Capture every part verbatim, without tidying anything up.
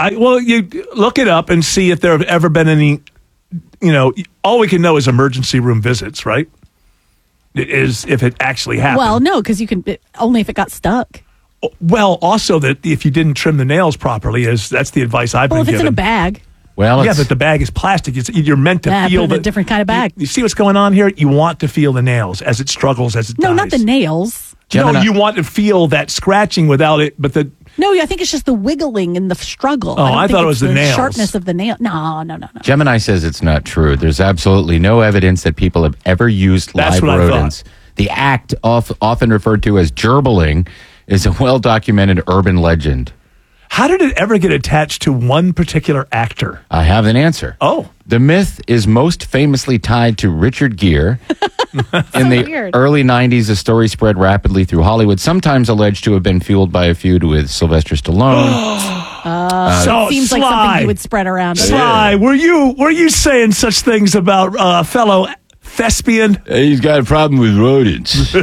I well, you look it up and see if there have ever been any. You know, all we can know is emergency room visits, right? It is if it actually happened. Well, no, because you can it, only if it got stuck. Well, also that if you didn't trim the nails properly, is that's the advice I've Well, been if it's given. in a bag. Well, yeah, it's, but the bag is plastic. It's, you're meant to Yeah, feel put it in the a different kind of bag. You, you see what's going on here? You want to feel the nails as it struggles, as it No, dies. not the nails. Gemini- No, you want to feel that scratching without it, but the No, I think it's just the wiggling and the struggle. Oh, don't I think thought it it's was the nails. sharpness of the nail. No, no, no, no. Gemini says it's not true. There's absolutely no evidence that people have ever used That's live what I rodents. thought. The act, of, often referred to as gerbling, is a well-documented urban legend. how did it ever get attached to one particular actor? I have an answer. Oh. The myth is most famously tied to Richard Gere. In the weird. early nineties, the story spread rapidly through Hollywood, sometimes alleged to have been fueled by a feud with Sylvester Stallone. so Seems like Sly, something you would spread around. Sly, were you were you saying such things about a uh, fellow thespian? He's got a problem with rodents.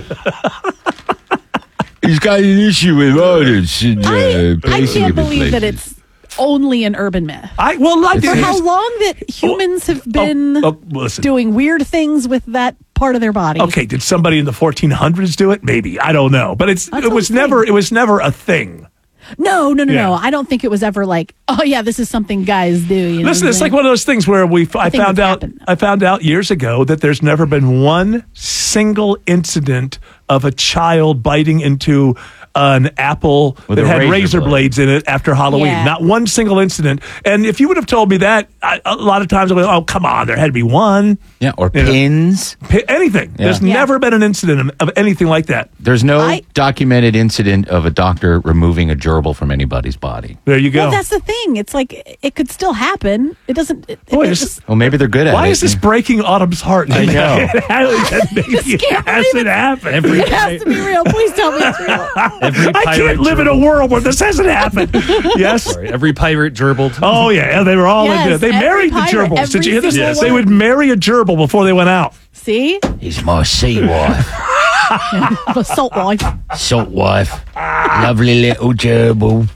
He's got an issue with rodents. And, uh, I, I placing can't them in believe that places. it's only an urban myth. I well, I did. For how long that humans have been oh, listen. doing weird things with that part of their body. Okay, did somebody in the fourteen hundreds do it? Maybe, I don't know, but it's That's it what was I'm saying. never it was never a thing. No, no, no, Yeah. no. I don't think it was ever like, oh yeah, this is something guys do. You know Listen, what it's I'm like one of those things where we I think found it's out happened. I found out years ago that there's never been one single incident of a child biting into an apple With that a had razor razor blade. blades in it after Halloween. Yeah. Not one single incident. And if you would have told me that, I, a lot of times I would, oh come on, there had to be one. Yeah, or You know. pins. P- anything. There's Yeah. never been an incident of anything like that. There's no I- documented incident of a doctor removing a gerbil from anybody's body. There you go. Well, that's the thing. It's like it could still happen. It doesn't. It, Boy, it this- just, Well, maybe they're good at Why it. is this breaking Autumn's heart? I know. Maybe it can't hasn't believe it. happened. Every, it has to be real. Please tell me it's real. every I pirate can't live in a gerbil- world where this hasn't happened. Yes. Sorry, every pirate gerbiled. Oh yeah, they were all Yes, into it. They every married the pirate, gerbils. Did every you hear this? single They one. would marry a gerbil before they went out. See, He's my sea wife, the salt wife. salt wife, lovely little gerbil.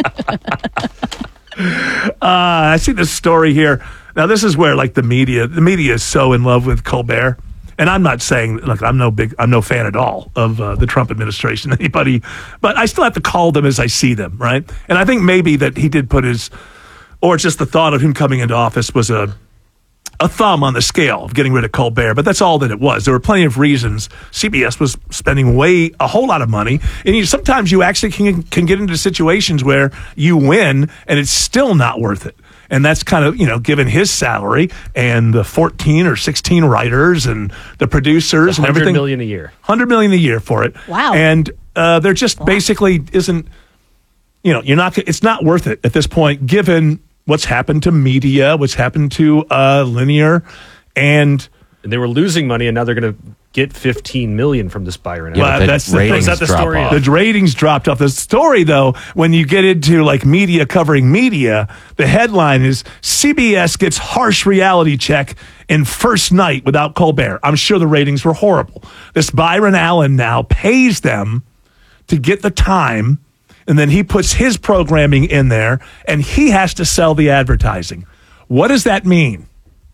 Uh, I see this story here. Now this is where like the media, the media is so in love with Colbert. And I'm not saying, look, I'm no big, I'm no fan at all of uh, the Trump administration, anybody, but I still have to call them as I see them, right? And I think maybe that he did put his, or just the thought of him coming into office was a, a thumb on the scale of getting rid of Colbert, but that's all that it was. There were plenty of reasons. C B S was spending way, a whole lot of money, and you, sometimes you actually can, can get into situations where you win and it's still not worth it. And that's kind of, you know, given his salary and the fourteen or sixteen writers and the producers and one hundred everything. million a year. one hundred million a year for it. Wow. And uh, there just basically isn't, you know, you're not, it's not worth it at this point, given what's happened to media, what's happened to uh, linear, and And they were losing money, and now they're going to get fifteen million from this Byron. Yeah, Well, but that's the ratings thing. Is that the drop story? off. the ratings dropped off. The story, though, when you get into like media covering media, the headline is C B S gets harsh reality check in first night without Colbert. I'm sure the ratings were horrible. This Byron Allen now pays them to get the time, and then he puts his programming in there, and he has to sell the advertising. What does that mean?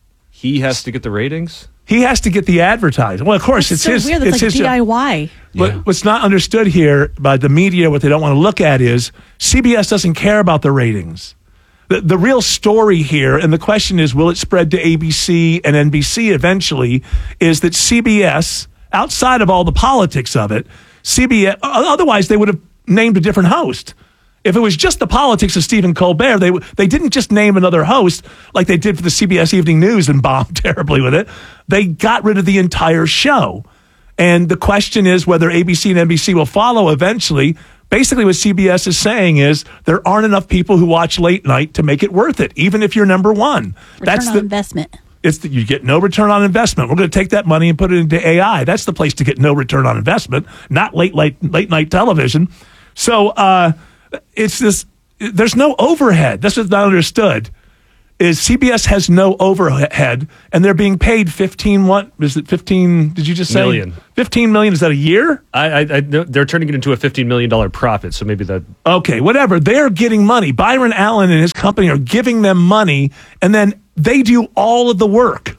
He has to get the ratings. He has to get the advertising. Well, of course, It's it's so his. weird. It's It's like his job. D I Y. But Yeah. what's not understood here by the media, what they don't want to look at is C B S doesn't care about the ratings. The, the real story here, and the question is, will it spread to A B C and N B C eventually, is that C B S, outside of all the politics of it, C B S, otherwise they would have named a different host. If it was just the politics of Stephen Colbert, they they didn't just name another host like they did for the C B S Evening News and bombed terribly with it. They got rid of the entire show. And the question is whether A B C and N B C will follow eventually. Basically, what C B S is saying is there aren't enough people who watch late night to make it worth it, even if you're number one. Return That's on the investment. it's the, you get no return on investment. We're going to take that money and put it into A I. That's the place to get no return on investment, not late late late night television. So uh, it's this. There's no overhead. This is not understood. is C B S has no overhead, and they're being paid fifteen. What is it? Fifteen? Did you just say Million. Fifteen million? Is that a year? I, I, I they're turning it into a fifteen million dollar profit. So maybe that. Okay, whatever. They're getting money. Byron Allen and his company are giving them money, and then they do all of the work.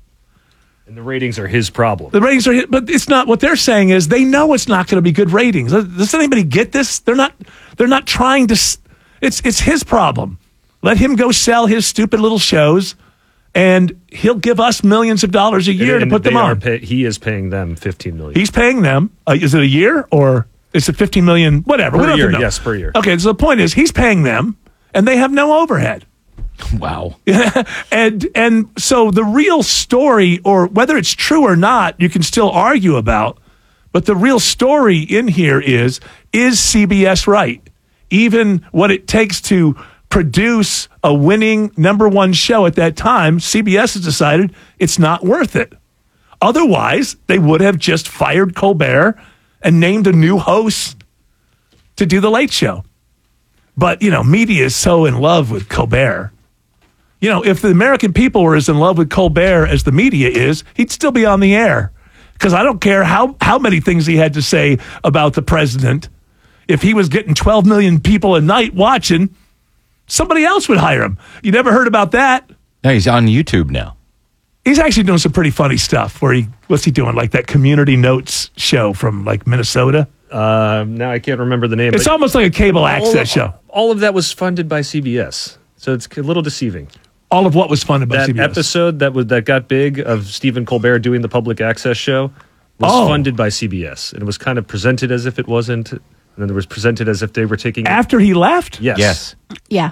And the ratings are his problem. The ratings are, but it's not. What they're saying is they know it's not going to be good ratings. Does anybody get this? They're not. They're not trying to. It's it's his problem. Let him go sell his stupid little shows, and he'll give us millions of dollars a year and, and to put them they are on. Pay, he is paying them fifteen million dollars. He's paying them. Uh, is it a year or is it fifteen million? Whatever. Per we don't year, have to know. yes, per year. Okay, so the point is he's paying them, and they have no overhead. Wow. and and so the real story, or whether it's true or not, you can still argue about. But the real story in here is: is C B S right? Even what it takes to produce a winning number one show at that time, C B S has decided it's not worth it. Otherwise, they would have just fired Colbert and named a new host to do the Late Show. But, you know, media is so in love with Colbert. You know, if the American people were as in love with Colbert as the media is, he'd still be on the air. Because I don't care how, how many things he had to say about the president. If he was getting twelve million people a night watching, somebody else would hire him. You never heard about that? No, he's on YouTube now. He's actually doing some pretty funny stuff. Where he, what's he doing? Like that Community Notes show from like Minnesota. Uh, now I can't remember the name. It's but almost like a cable all access of, show. All of that was funded by C B S, so it's a little deceiving. All of what was funded by That C B S. episode that was that got big of Stephen Colbert doing the public access show was Oh. funded by C B S, and it was kind of presented as if it wasn't, and then it was presented as if they were taking it. After he left? Yes. Yes. Yeah.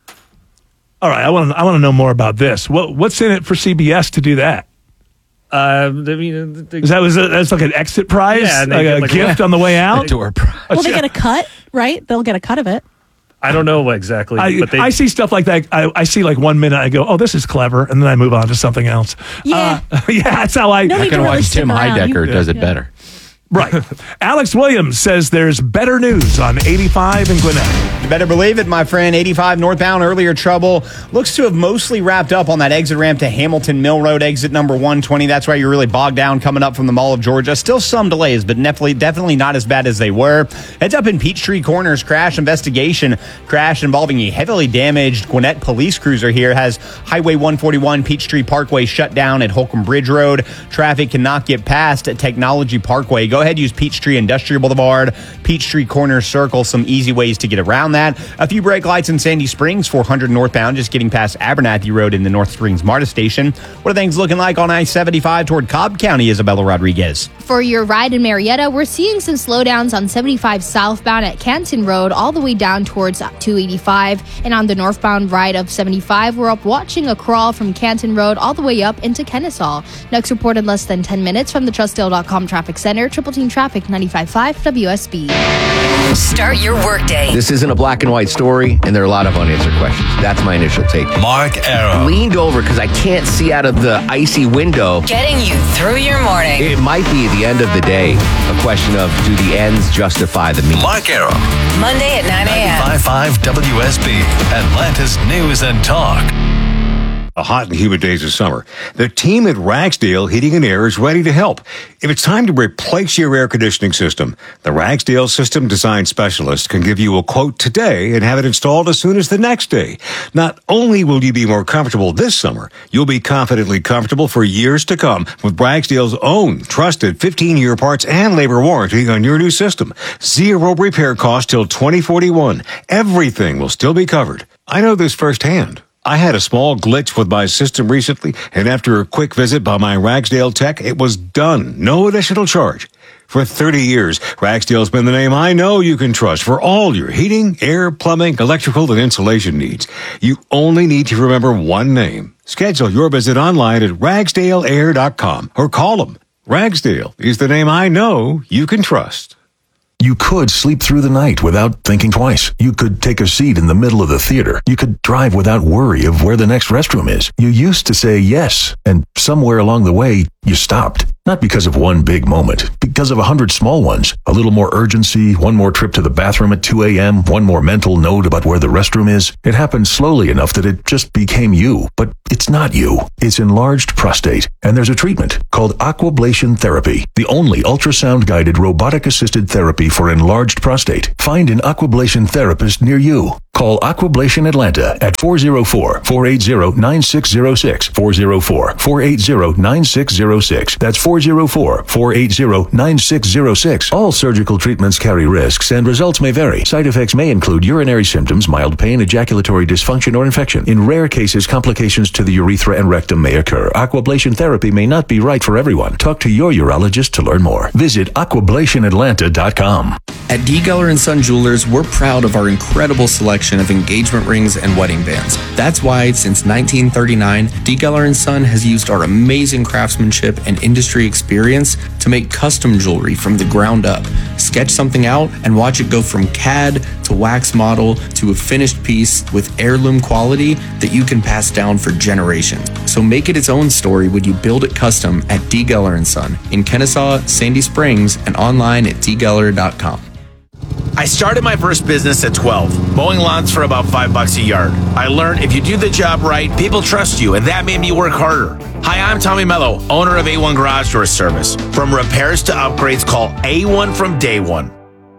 All right, I want to I want to know more about this. What what's in it for C B S to do that? Uh, I mean, the, Is that was that, that's like an exit prize, Yeah, and they like get a like a- gift on the way out? Door prize. Well, they get a cut, right? They'll get a cut of it. I don't know exactly, I, but they, I see stuff like that. I, I see like one minute, I go, "Oh, this is clever," and then I move on to something else. Yeah. uh, yeah, that's how I. No I need can to really watch stick Tim around. Heidecker You- does it yeah. better. Right. Alex Williams says there's better news on eighty-five in Gwinnett. You better believe it, my friend. eighty-five northbound, earlier trouble. Looks to have mostly wrapped up on that exit ramp to Hamilton Mill Road, exit number one twenty. That's why you're really bogged down coming up from the Mall of Georgia. Still some delays, but definitely, definitely not as bad as they were. Heads up in Peachtree Corners, crash investigation. Crash involving a heavily damaged Gwinnett police cruiser here has Highway one forty-one, Peachtree Parkway shut down at Holcomb Bridge Road. Traffic cannot get past at Technology Parkway. Go ahead, use Peachtree Industrial Boulevard, Peachtree Corner Circle. Some easy ways to get around that. A few brake lights in Sandy Springs, four hundred northbound, just getting past Abernathy Road in the North Springs MARTA station. What are things looking like on I seventy-five toward Cobb County, Isabella Rodriguez? For your ride in Marietta, we're seeing some slowdowns on seventy-five southbound at Canton Road all the way down towards two eighty-five. And on the northbound ride of seventy-five, we're up watching a crawl from Canton Road all the way up into Kennesaw. Next report in less than ten minutes from the Trustdale dot com Traffic Center, Triple Team Traffic ninety-five point five W S B. Start your workday. This isn't a black and white story, and there are a lot of unanswered questions. That's my initial take. Mark Arrow. Leaned over because I can't see out of the icy window. Getting you through your morning. It might be, at the end of the day, a question of do the ends justify the means? Mark Arrow. Monday at nine a.m. ninety-five point five W S B, Atlanta's News and Talk. The hot and humid days of summer. The team at Ragsdale Heating and Air is ready to help. If it's time to replace your air conditioning system, the Ragsdale System Design Specialist can give you a quote today and have it installed as soon as the next day. Not only will you be more comfortable this summer, you'll be confidently comfortable for years to come with Ragsdale's own trusted fifteen-year parts and labor warranty on your new system. Zero repair cost till twenty forty-one. Everything will still be covered. I know this firsthand. I had a small glitch with my system recently, and after a quick visit by my Ragsdale tech, it was done. No additional charge. For thirty years, Ragsdale's been the name I know you can trust for all your heating, air, plumbing, electrical, and insulation needs. You only need to remember one name. Schedule your visit online at ragsdale air dot com or call them. Ragsdale is the name I know you can trust. You could sleep through the night without thinking twice. You could take a seat in the middle of the theater. You could drive without worry of where the next restroom is. You used to say yes, and somewhere along the way, you stopped. Not because of one big moment, because of a hundred small ones. A little more urgency, one more trip to the bathroom at two a.m., one more mental note about where the restroom is. It happened slowly enough that it just became you. But it's not you. It's enlarged prostate. And there's a treatment called Aquablation Therapy, the only ultrasound-guided robotic-assisted therapy for enlarged prostate. Find an Aquablation therapist near you. Call Aquablation Atlanta at four oh four, four eight zero, nine six zero six, four oh four, four eight zero, nine six zero six. That's four oh four, four eight zero, nine six zero six. All surgical treatments carry risks and results may vary. Side effects may include urinary symptoms, mild pain, ejaculatory dysfunction, or infection. In rare cases, complications to the urethra and rectum may occur. Aquablation therapy may not be right for everyone. Talk to your urologist to learn more. Visit aquablation atlanta dot com. At D. Geller and Son Jewelers, we're proud of our incredible selection of engagement rings and wedding bands. That's why, since nineteen thirty-nine, D. Geller and Son has used our amazing craftsmanship and industry experience to make custom jewelry from the ground up. Sketch something out and watch it go from C A D to wax model to a finished piece with heirloom quality that you can pass down for generations. So make it its own story when you build it custom at D. Geller and Son in Kennesaw, Sandy Springs, and online at d geller dot com. I started my first business at twelve, mowing lawns for about five bucks a yard. I learned if you do the job right, people trust you, and that made me work harder. Hi, I'm Tommy Mello, owner of A one Garage Door Service. From repairs to upgrades, call A one from day one.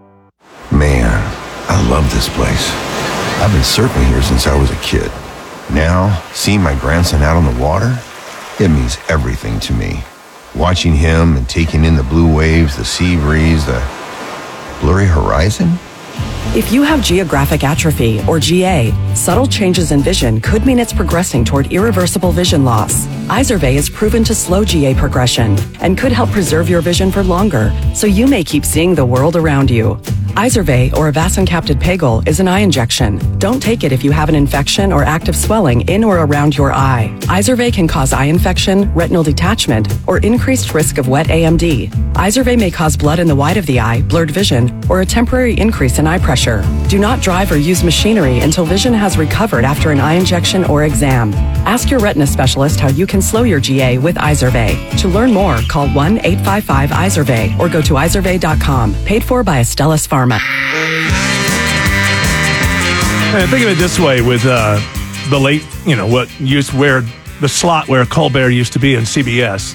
Man, I love this place. I've been surfing here since I was a kid. Now, seeing my grandson out on the water, it means everything to me. Watching him and taking in the blue waves, the sea breeze, the blurry horizon? If you have geographic atrophy, or G A, subtle changes in vision could mean it's progressing toward irreversible vision loss. Izervay is proven to slow G A progression and could help preserve your vision for longer, so you may keep seeing the world around you. Izervay, or avacincaptad pegol, is an eye injection. Don't take it if you have an infection or active swelling in or around your eye. Izervay can cause eye infection, retinal detachment, or increased risk of wet A M D. Izervay may cause blood in the white of the eye, blurred vision, or a temporary increase in eye pressure. Do not drive or use machinery until vision has recovered after an eye injection or exam. Ask your retina specialist how you can slow your G A with Izervay. To learn more, call one eight five five Izervay or go to izervay dot com. Paid for by Astellas Pharma. And think of it this way with uh, the late, you know, what used where the slot where Colbert used to be in C B S.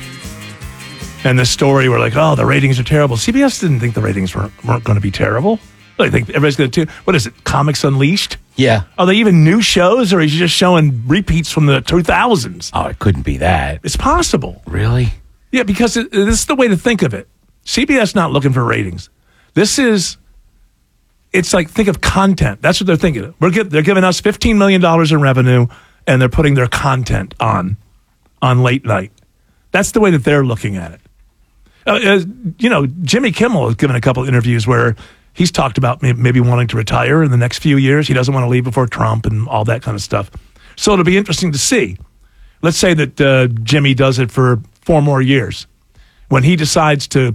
And the story where like, oh, the ratings are terrible. C B S didn't think the ratings weren't, weren't going to be terrible. I think everybody's going to, what is it, Comics Unleashed? Yeah. Are they even new shows, or is he just showing repeats from the two thousands? Oh, it couldn't be that. It's possible. Really? Yeah, because it, this is the way to think of it. C B S not looking for ratings. This is, it's like, think of content. That's what they're thinking. We're give, they're giving us fifteen million dollars in revenue, and they're putting their content on, on late night. That's the way that they're looking at it. Uh, uh, you know, Jimmy Kimmel has given a couple interviews where he's talked about maybe wanting to retire in the next few years. He doesn't want to leave before Trump and all that kind of stuff. So it'll be interesting to see. Let's say that uh, Jimmy does it for four more years. When he decides to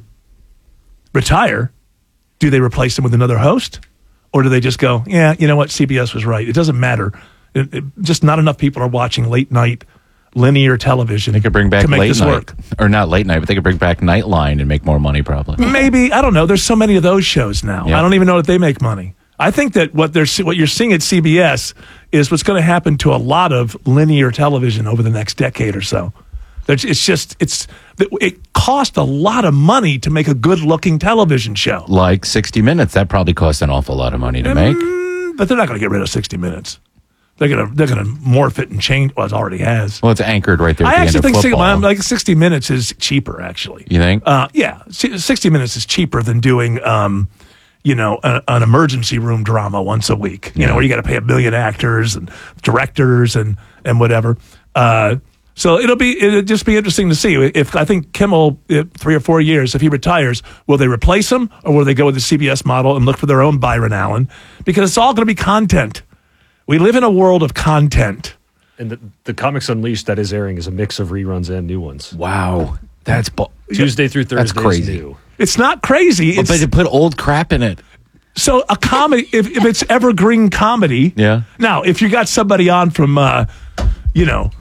retire, do they replace him with another host? Or do they just go, yeah, you know what, C B S was right. It doesn't matter. It, it, just not enough people are watching late night linear television. They could bring back to make late this night. work. Or not late night, but they could bring back Nightline and make more money probably. Maybe. I don't know. There's so many of those shows now. Yeah. I don't even know if they make money. I think that what they're what you're seeing at C B S is what's going to happen to a lot of linear television over the next decade or so. It's just, it's it cost a lot of money to make a good-looking television show. Like sixty minutes. That probably cost an awful lot of money to make. Mm, but they're not going to get rid of sixty minutes. They're gonna they're gonna morph it and change. Well, it already has. Well, it's anchored right there. At I the actually end think of sixty, football. like sixty minutes is cheaper. Actually, You think? Uh, yeah, sixty minutes is cheaper than doing, um, you know, a, an emergency room drama once a week. You Yeah. know, where you got to pay a million actors and directors and and whatever. Uh, so it'll be it'll just be interesting to see if I think Kimmel, in three or four years, if he retires, will they replace him or will they go with the C B S model and look for their own Byron Allen? Because it's all going to be content. We live in a world of content. And the, the Comics Unleashed that is airing is a mix of reruns and new ones. Wow. That's bu- Tuesday through Thursday. That's crazy. Is new. It's not crazy. Oh, It's, but to put old crap in it. so a comedy, if, if it's evergreen comedy. Yeah. Now, if you got somebody on from, uh, you know,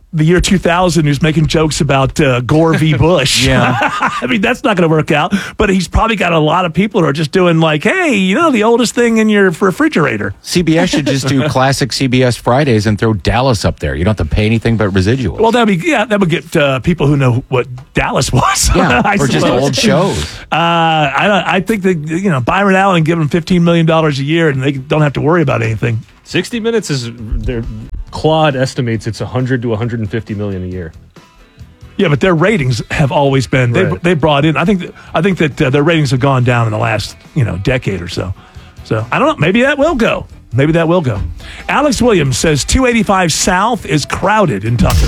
the year two thousand who's making jokes about uh, Gore v. Bush. Yeah. I mean, that's not going to work out. But he's probably got a lot of people who are just doing like, hey, you know, the oldest thing in your refrigerator. C B S should just do classic C B S Fridays and throw Dallas up there. You don't have to pay anything but residuals. Well, that would be, yeah, that would get uh, people who know what Dallas was. Yeah, I or just suppose. old shows. Uh, I, don't- I think that, you know, Byron Allen give them fifteen million dollars a year and they don't have to worry about anything. sixty Minutes is their Claude estimates it's one hundred to one hundred fifty million a year. Yeah, but their ratings have always been they Right. they brought in. I think that, I think that uh, their ratings have gone down in the last you know decade or so. So I don't know. Maybe that will go. Maybe that will go. Alex Williams says two eighty-five South is crowded in Tucker.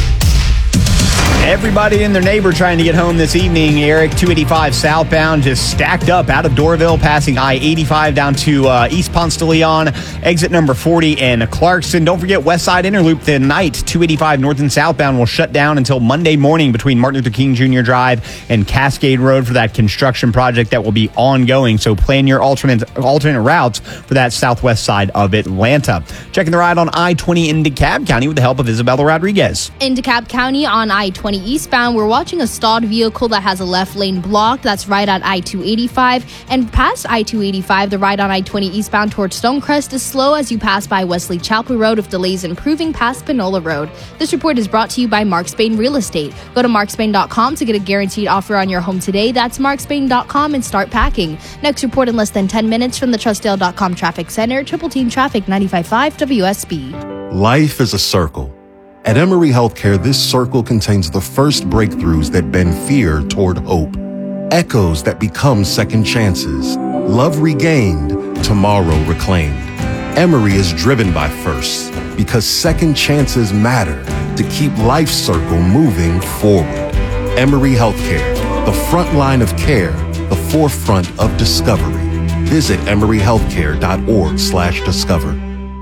Everybody and their neighbor trying to get home this evening, Eric. two eighty-five southbound just stacked up out of Doraville, passing I eighty-five down to uh, East Ponce de Leon, exit number forty and Clarkson. Don't forget West Side Interloop tonight. two eighty-five north and southbound will shut down until Monday morning between Martin Luther King Junior Drive and Cascade Road for that construction project that will be ongoing. So plan your alternate alternate routes for that southwest side of Atlanta. Checking the ride on I twenty in DeKalb County with the help of Isabella Rodriguez. In DeKalb County on I twenty eastbound, we're watching a stalled vehicle that has a left lane blocked. That's right at I two eighty-five. And past I two eighty-five, the ride on I twenty eastbound towards Stonecrest is slow as you pass by Wesley Chapel Road with delays improving past Panola Road. This report is brought to you by Mark Spain Real Estate. Go to mark spain dot com to get a guaranteed offer on your home today. That's mark spain dot com and start packing. Next report in less than ten minutes from the Trustdale dot com Traffic Center. Triple Team Traffic ninety-five point five W S B. Life is a circle. At Emory Healthcare, this circle contains the first breakthroughs that bend fear toward hope, echoes that become second chances, love regained, tomorrow reclaimed. Emory is driven by firsts because second chances matter to keep life's circle moving forward. Emory Healthcare, the front line of care, the forefront of discovery. Visit emory healthcare dot org slash discover.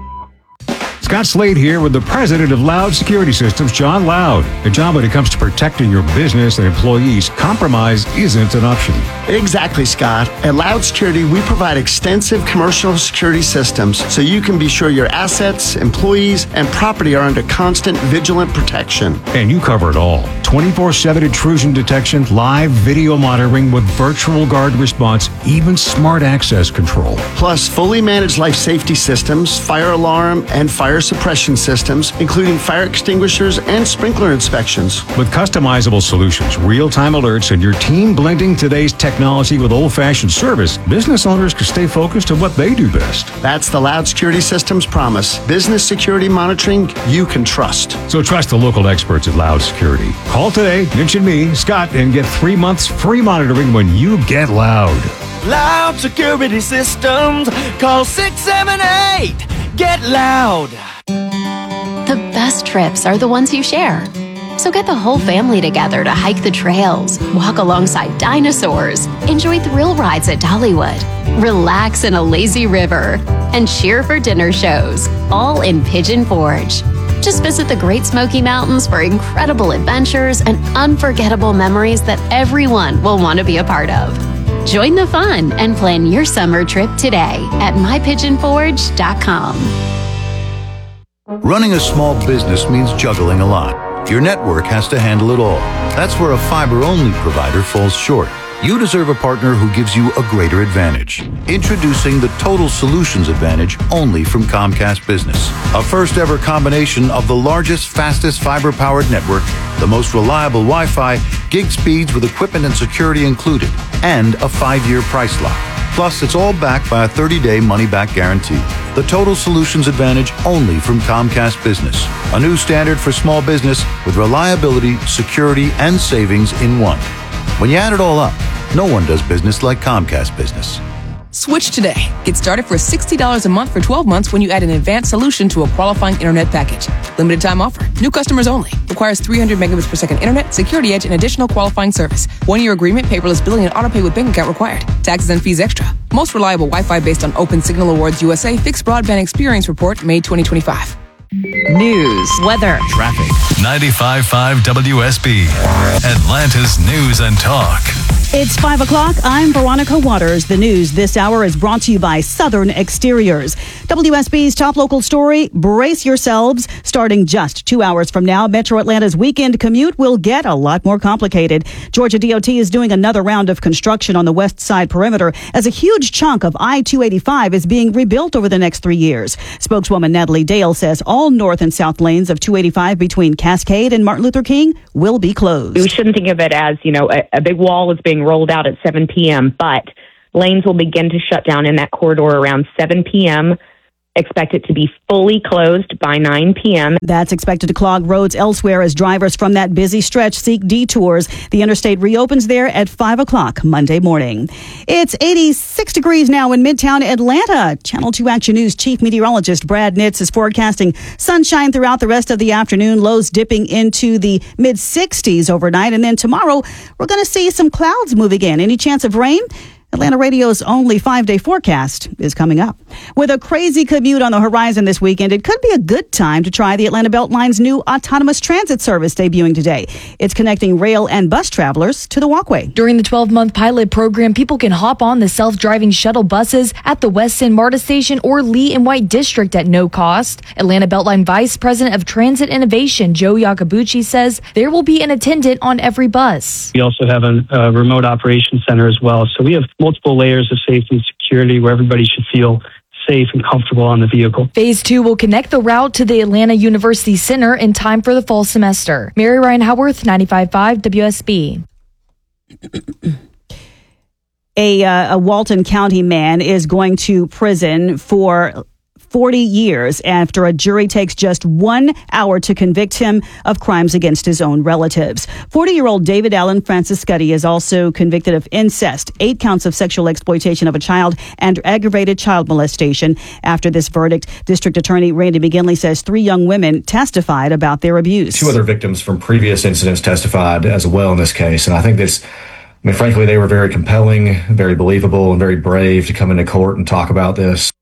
Scott Slade here with the president of Loud Security Systems, John Loud. And John, when it comes to protecting your business and employees, compromise isn't an option. Exactly, Scott. At Loud Security, we provide extensive commercial security systems so you can be sure your assets, employees, and property are under constant vigilant protection. And you cover it all. twenty-four seven intrusion detection, live video monitoring with virtual guard response, even smart access control. Plus, fully managed life safety systems, fire alarm, and fire suppression systems, including fire extinguishers and sprinkler inspections. With customizable solutions, real-time alerts, and your team blending today's technology with old-fashioned service, business owners can stay focused on what they do best. That's the Loud Security Systems promise. Business security monitoring you can trust. So trust the local experts at Loud Security. Call today, mention me, Scott, and get three months free monitoring when you get Loud. Loud Security Systems. Call six seven eight. Get Loud. The best trips are the ones you share. So get the whole family together to hike the trails, walk alongside dinosaurs, enjoy thrill rides at Dollywood, relax in a lazy river, and cheer for dinner shows, all in Pigeon Forge. Just visit the Great Smoky Mountains for incredible adventures and unforgettable memories that everyone will want to be a part of. Join the fun and plan your summer trip today at my pigeon forge dot com. Running a small business means juggling a lot. Your network has to handle it all. That's where a fiber-only provider falls short. You deserve a partner who gives you a greater advantage. Introducing the Total Solutions Advantage only from Comcast Business. A first-ever combination of the largest, fastest fiber-powered network, the most reliable Wi-Fi, gig speeds with equipment and security included, and a five-year price lock. Plus, it's all backed by a thirty-day money-back guarantee. The Total Solutions Advantage only from Comcast Business. A new standard for small business with reliability, security, and savings in one. When you add it all up, no one does business like Comcast Business. Switch today. Get started for sixty dollars a month for twelve months when you add an advanced solution to a qualifying internet package. Limited time offer. New customers only. Requires three hundred megabits per second internet, security edge, and additional qualifying service. One-year agreement, paperless billing, and autopay with bank account required. Taxes and fees extra. Most reliable Wi-Fi based on Open Signal Awards U S A Fixed Broadband Experience Report, May twenty twenty-five. News, weather, traffic. ninety-five point five W S B, Atlanta's News and Talk. It's five o'clock. I'm Veronica Waters. The news this hour is brought to you by Southern Exteriors. W S B's top local story, brace yourselves. Starting just two hours from now, Metro Atlanta's weekend commute will get a lot more complicated. Georgia D O T is doing another round of construction on the west side perimeter as a huge chunk of I two eighty-five is being rebuilt over the next three years. Spokeswoman Natalie Dale says all north and south lanes of two eighty-five between Cascade and Martin Luther King will be closed. We shouldn't think of it as, you know, a, a big wall is being rolled out at seven p.m., but lanes will begin to shut down in that corridor around seven p.m. Expect it to be fully closed by nine p.m. That's expected to clog roads elsewhere as drivers from that busy stretch seek detours. The interstate reopens there at five o'clock Monday morning. It's eighty-six degrees now in Midtown Atlanta. Channel two Action News Chief Meteorologist Brad Nitz is forecasting sunshine throughout the rest of the afternoon, lows dipping into the mid sixties overnight. And then tomorrow, we're going to see some clouds moving in. Any chance of rain? Atlanta Radio's only five-day forecast is coming up. With a crazy commute on the horizon this weekend, it could be a good time to try the Atlanta Beltline's new autonomous transit service debuting today. It's connecting rail and bus travelers to the walkway. During the twelve-month pilot program, people can hop on the self-driving shuttle buses at the West End MARTA station or Lee and White District at no cost. Atlanta Beltline Vice President of Transit Innovation, Joe Yakabuchi, says there will be an attendant on every bus. We also have a, a remote operations center as well, so we have multiple layers of safety and security where everybody should feel safe and comfortable on the vehicle. Phase two will connect the route to the Atlanta University Center in time for the fall semester. Mary Ryan Howarth, ninety-five point five W S B. A, uh, a Walton County man is going to prison for forty years after a jury takes just one hour to convict him of crimes against his own relatives. forty-year-old David Allen Franciscuti is also convicted of incest, eight counts of sexual exploitation of a child, and aggravated child molestation. After this verdict, District Attorney Randy McGinley says three young women testified about their abuse. Two other victims from previous incidents testified as well in this case, and I think this I mean, frankly, they were very compelling, very believable, and very brave to come into court and talk about this.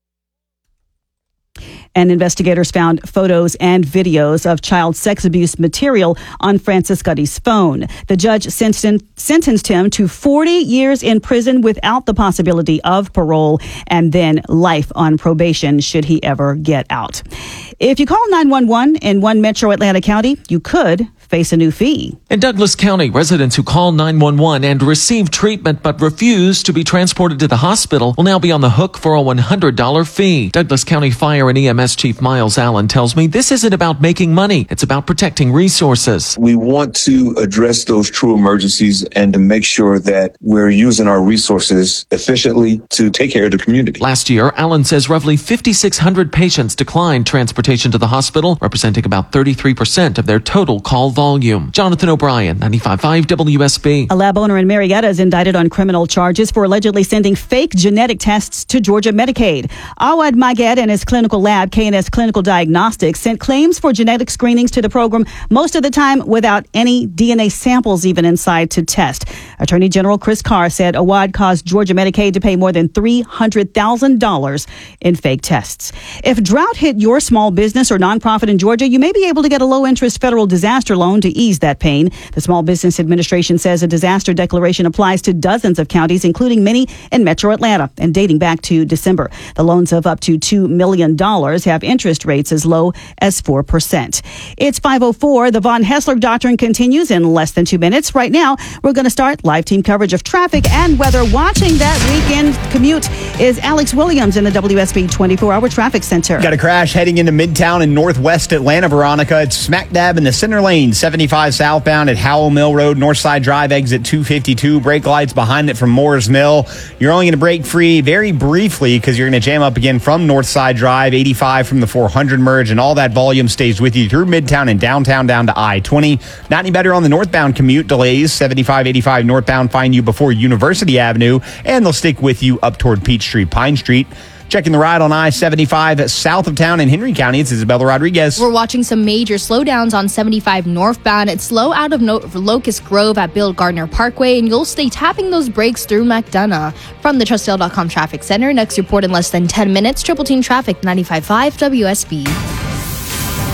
And investigators found photos and videos of child sex abuse material on Franciscuti's phone. The judge sentenced him to forty years in prison without the possibility of parole, and then life on probation should he ever get out. If you call nine one one in one Metro Atlanta County, you could face a new fee. In Douglas County, residents who call nine one one and receive treatment but refuse to be transported to the hospital will now be on the hook for a one hundred dollars fee. Douglas County Fire and E M S Chief Miles Allen tells me this isn't about making money. It's about protecting resources. We want to address those true emergencies and to make sure that we're using our resources efficiently to take care of the community. Last year, Allen says roughly five thousand six hundred patients declined transportation to the hospital, representing about thirty-three percent of their total call volume. Jonathan O'Brien, ninety-five point five W S B. A lab owner in Marietta is indicted on criminal charges for allegedly sending fake genetic tests to Georgia Medicaid. Awad Maged and his clinical lab, K and S Clinical Diagnostics, sent claims for genetic screenings to the program, most of the time without any D N A samples even inside to test. Attorney General Chris Carr said Awad caused Georgia Medicaid to pay more than three hundred thousand dollars in fake tests. If drought hit your small business or nonprofit in Georgia, you may be able to get a low-interest federal disaster loan to ease that pain. The Small Business Administration says a disaster declaration applies to dozens of counties, including many in Metro Atlanta, and dating back to December. The loans of up to two million dollars have interest rates as low as four percent. It's five oh four. The Von Hessler Doctrine continues in less than two minutes. Right now, we're going to start live team coverage of traffic and weather. Watching that weekend commute is Alex Williams in the W S B twenty-four hour Traffic Center. Got a crash heading into Midtown and Northwest Atlanta, Veronica. It's smack dab in the center lane, seventy-five southbound at Howell Mill Road, Northside Drive, exit two fifty-two. Brake lights behind it from Moores Mill. You're only going to break free very briefly because you're going to jam up again from Northside Drive, eighty-five from the four hundred merge, and all that volume stays with you through Midtown and downtown down to I twenty. Not any better on the northbound commute. Delays, seventy-five eighty-five northbound find you before University Avenue, and they'll stick with you up toward Peachtree, Pine Street. Checking the ride on I seventy-five south of town in Henry County, it's Isabella Rodriguez. We're watching some major slowdowns on seventy-five northbound. It's slow out of no- Locust Grove at Bill Gardner Parkway, and you'll stay tapping those brakes through McDonough. From the Trustdale dot com Traffic Center, next report in less than ten minutes. Triple Team Traffic, ninety-five point five W S B.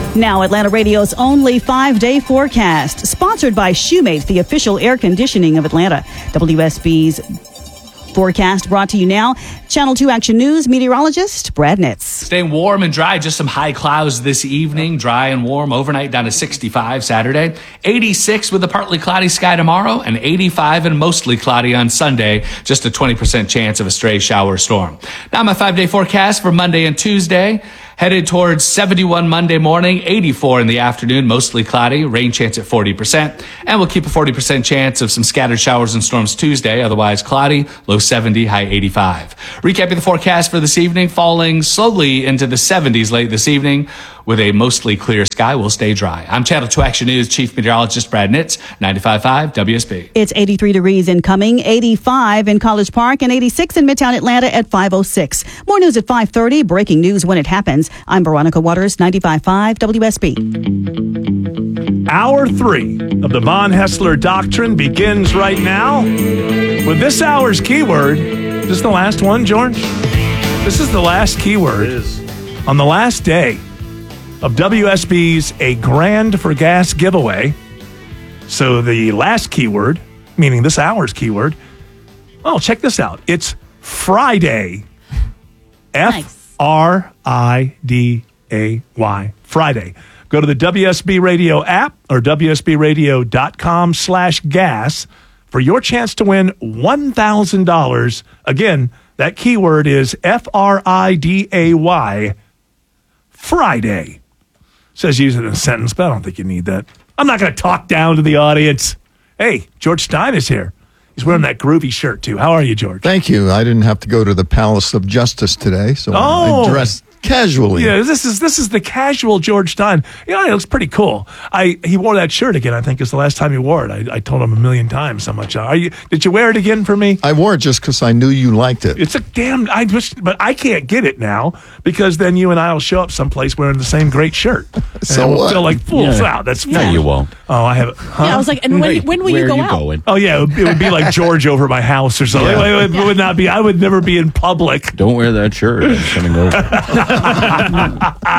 Now, Atlanta Radio's only five-day forecast, sponsored by Shoemate, the official air conditioning of Atlanta. W S B's forecast brought to you now. Channel two Action News meteorologist Brad Nitz. Staying warm and dry, just some high clouds this evening. Dry and warm overnight, down to sixty-five Saturday. eighty-six with a partly cloudy sky tomorrow, and eighty-five and mostly cloudy on Sunday. Just a twenty percent chance of a stray shower or storm. Now my five-day forecast for Monday and Tuesday. Headed towards seventy-one Monday morning, eighty-four in the afternoon, mostly cloudy, rain chance at forty percent. And we'll keep a forty percent chance of some scattered showers and storms Tuesday, otherwise cloudy, low seventy, high eighty-five. Recapping the forecast for this evening, falling slowly into the seventies late this evening with a mostly clear sky. We'll stay dry. I'm Channel two Action News Chief Meteorologist Brad Nitz, ninety-five point five W S B. It's eighty-three degrees incoming, eighty-five in College Park, and eighty-six in Midtown Atlanta at five oh six. More news at five thirty, breaking news when it happens. I'm Veronica Waters, ninety-five point five W S B. Hour three of the Von Hessler Doctrine begins right now with this hour's keyword. Is this the last one, George? This is the last keyword. It is. On the last day of W S B's A Grand for Gas giveaway. So the last keyword, meaning this hour's keyword, oh, check this out. It's Friday. F R I D A Y. Friday. Go to the W S B Radio app or W S B radio dot com slash gas for your chance to win one thousand dollars. Again, that keyword is F R I D A Y. Friday. Says use it in a sentence, but I don't think you need that. I'm not going to talk down to the audience. Hey, George Stein is here. He's wearing that groovy shirt, too. How are you, George? Thank you. I didn't have to go to the Palace of Justice today, so Oh. I dressed casually. Yeah, this is this is the casual George Stein. You know, it looks pretty cool. I he wore that shirt again. I think it's the last time he wore it. I, I told him a million times how much. Are you? Did you wear it again for me? I wore it just because I knew you liked it. It's a damn. I just, but I can't get it now because then you and I will show up someplace wearing the same great shirt. So and we'll what? feel like fools Yeah. out. That's No, fine. you won't. Oh, I have. Huh? Yeah, I was like, and when, when will Where you go are you out? going? Oh yeah, it would, it would be like George over my house or something. Yeah. It, would, it would not be. I would never be in public. Don't wear that shirt. It's coming over.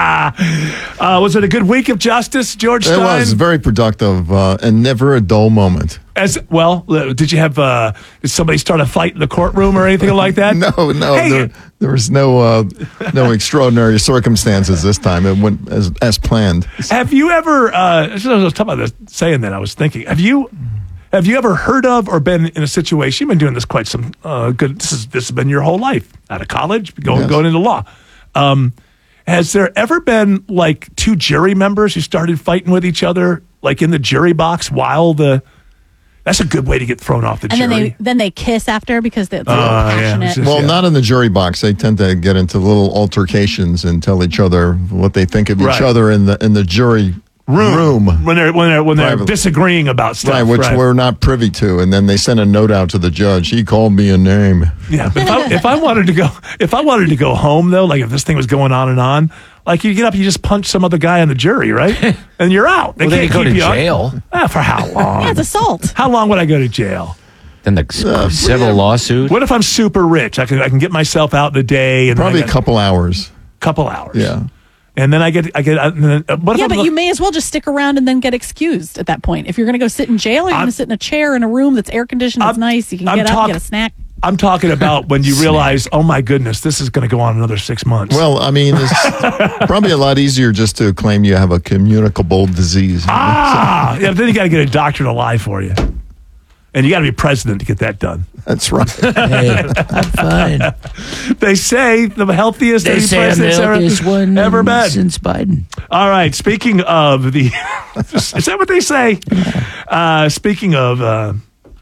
uh, was it a good week of justice, George It Stein? was very productive uh, and never a dull moment. As well, uh, did you have? Uh, did somebody start a fight in the courtroom or anything like that? No, no, Hey. there, there was no uh, no extraordinary circumstances this time. It went as as planned. Have you ever? Uh, as I was talking about this, saying that, I was thinking, have you? Have you ever heard of or been in a situation? You've been doing this quite some uh, good. This is this has been your whole life out of college, going Yes. going into law. Um, has there ever been like two jury members who started fighting with each other, like in the jury box while the? That's a good way to get thrown off the And jury. then they then they kiss after because they're, they're Oh, yeah. passionate. It's just- Well, yeah. not in the jury box. They tend to get into little altercations and tell each other what they think of each Right. other in the in the jury room, room. when they're when they're when they're Private. disagreeing about stuff, Right, which we're not privy to, and then they send a note out to the judge. He called me a name. Yeah, but if I, if I wanted to go, if I wanted to go home though, like if this thing was going on and on, like you get up, you just punch some other guy on the jury, right? And you're out. They Well, then can't you go keep to you on- jail. Ah, for how long? Yeah, it's assault. How long would I go to jail? Then the Uh, civil lawsuit. What if I'm super rich? I can I can get myself out in a day and then I Probably a get- couple hours. couple hours. Yeah. And then I get I get. And then, uh, what if Yeah, I'm but look- you may as well just stick around and then get excused at that point. If you're going to go sit in jail, or you're going to sit in a chair in a room that's air conditioned, that's nice. You can I'm get up, talk- get a snack. I'm talking about when you realize, oh my goodness, this is going to go on another six months. Well, I mean, it's probably a lot easier just to claim you have a communicable disease. ah, yeah. Then you got to get a doctor to lie for you, and you got to be president to get that done. That's right. Hey, I'm fine. They say the healthiest They any say I'm the president's ever, healthiest one ever been. since Biden. All right. Speaking of the, is that what they say? Uh, speaking of uh,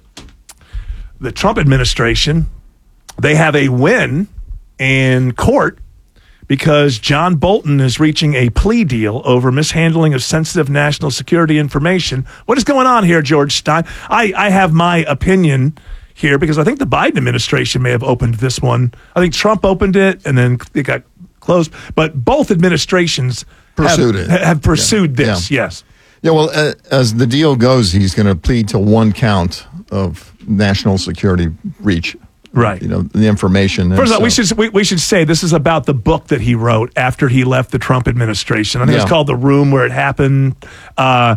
the Trump administration, they have a win in court because John Bolton is reaching a plea deal over mishandling of sensitive national security information. What is going on here, George Stein? I, I have my opinion here because I think the Biden administration may have opened this one. I think Trump opened it and then it got closed. But both administrations Pursued have, it. have pursued Yeah. this, Yeah. yes. Yeah, well, uh, as the deal goes, he's going to plead to one count of national security breach Right. You know, the information. First of all, so, we should we, we should say this is about the book that he wrote after he left the Trump administration. I think Yeah. it's called The Room Where It Happened. Uh,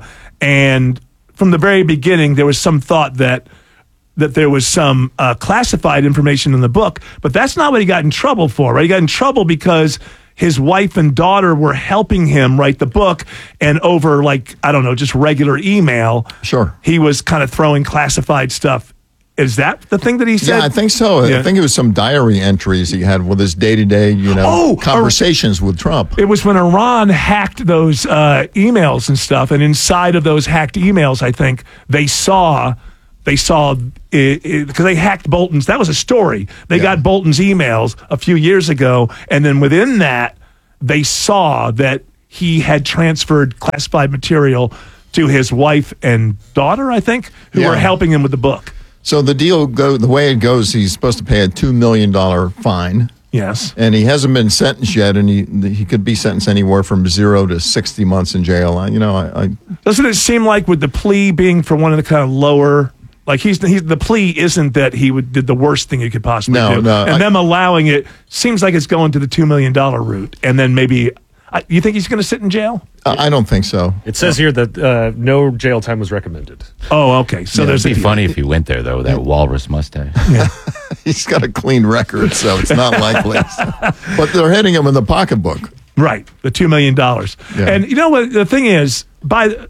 and from the very beginning, there was some thought that that there was some uh, classified information in the book, but that's not what he got in trouble for, right? He got in trouble because his wife and daughter were helping him write the book, and over, like, I don't know, just regular email, sure, he was kind of throwing classified stuff. Is that the thing that he said? Yeah, I think so. Yeah. I think it was some diary entries he had with his day-to-day, you know, Oh, conversations with Trump. It was when Iran hacked those uh, emails and stuff, and inside of those hacked emails, I think they saw they saw because they hacked Bolton's. That was a story. They got Bolton's emails a few years ago, and then within that, they saw that he had transferred classified material to his wife and daughter, I think, who Yeah. were helping him with the book. So the deal go the way it goes, he's supposed to pay a two million dollar fine. Yes, and he hasn't been sentenced yet, and he he could be sentenced anywhere from zero to sixty months in jail. I, you know, I, I doesn't it seem like with the plea being for one of the kind of lower, like he's, he's the plea isn't that he would did the worst thing you could possibly No, do, no, and I- them allowing it seems like it's going to the two million dollar route, and then maybe I, you think he's going to sit in jail? I don't think so. It says here that uh, no jail time was recommended. Oh, okay. So Yeah, there's it'd be a, funny if he went there though. That walrus mustache. he's got a clean record, so it's not likely. But they're hitting him in the pocketbook. Right, the two million dollars. Yeah. And you know what the thing is, by uh,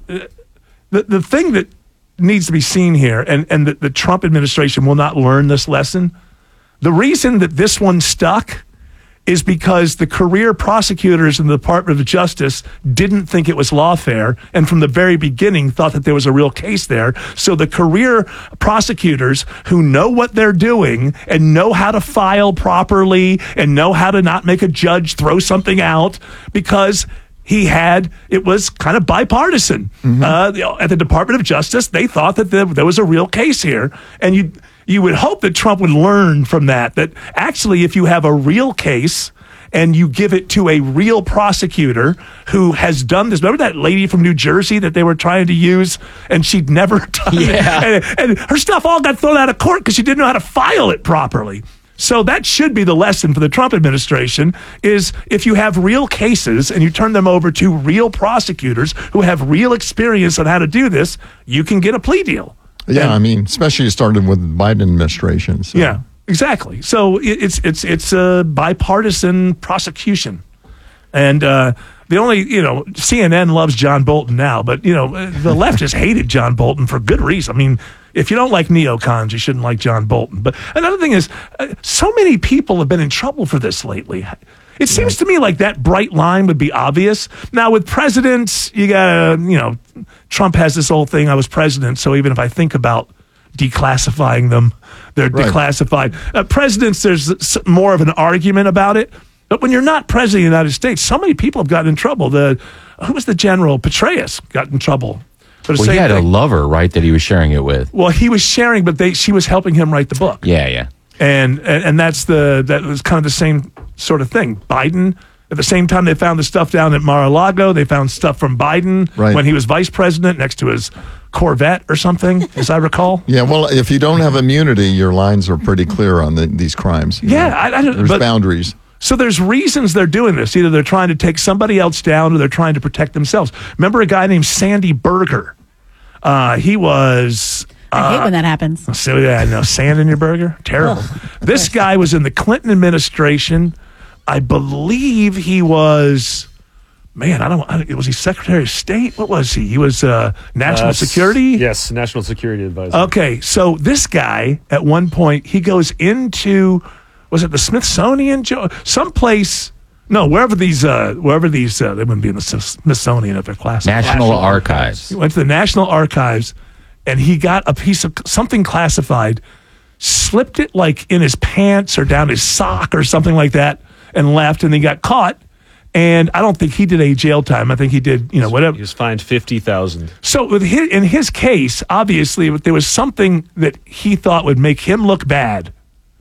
the the thing that needs to be seen here, and and the, the Trump administration will not learn this lesson. The reason that this one stuck is because the career prosecutors in the Department of Justice didn't think it was lawfare, and from the very beginning thought that there was a real case there. So the career prosecutors who know what they're doing and know how to file properly and know how to not make a judge throw something out because he had, it was kind of bipartisan. Uh, the- at the Department of Justice, they thought that there, there was a real case here. And you you would hope that Trump would learn from that, that actually if you have a real case and you give it to a real prosecutor who has done this. Remember that lady from New Jersey that they were trying to use and she'd never done Yeah. it? And, and her stuff all got thrown out of court because she didn't know how to file it properly. So that should be the lesson for the Trump administration is if you have real cases and you turn them over to real prosecutors who have real experience on how to do this, you can get a plea deal. Yeah, And- I mean, especially started with the Biden administration. So. Yeah, exactly. So it, it's it's it's a bipartisan prosecution, and uh, the only you know C N N loves John Bolton now, but you know the left has hated John Bolton for good reason. I mean, if you don't like neocons, you shouldn't like John Bolton. But another thing is, uh, so many people have been in trouble for this lately. It seems to me like that bright line would be obvious. Now, with presidents, you got to, you know, Trump has this whole thing, I was president, so even if I think about declassifying them, they're Right. declassified. Uh, presidents, there's s- more of an argument about it. But when you're not president of the United States, so many people have gotten in trouble. The Who was the general? Petraeus got in trouble. For the Well, he same had a thing. lover, right, that he was sharing it with. Well, he was sharing, but they she was helping him write the book. Yeah, yeah. And, and and that's the that was kind of the same sort of thing. Biden, at the same time they found the stuff down at Mar-a-Lago, they found stuff from Biden Right. when he was vice president next to his Corvette or something, as I recall. Yeah, well, if you don't have immunity, your lines are pretty clear on the, these crimes. You Yeah, know, I, I don't. there's but, boundaries. So there's reasons they're doing this. Either they're trying to take somebody else down, or they're trying to protect themselves. Remember a guy named Sandy Berger? Uh, he was. I hate uh, when that happens. So yeah, no sand in your burger, terrible. This guy was in the Clinton administration. I believe he was. Man, I don't. I don't was he Secretary of State? What was he? He was uh, National Uh, Security. Yes, National Security Advisor. Okay, so this guy at one point he goes into was it the Smithsonian, Joe? Someplace. No, wherever these, uh, wherever these, uh, they wouldn't be in the Smithsonian if they're classified. National Archives. He went to the National Archives, and he got a piece of something classified, slipped it like in his pants or down his sock or something like that, and left. And he got caught. And I don't think he did any jail time. I think he did, you know, whatever. He was fined fifty thousand. So with his, in his case, obviously, there was something that he thought would make him look bad,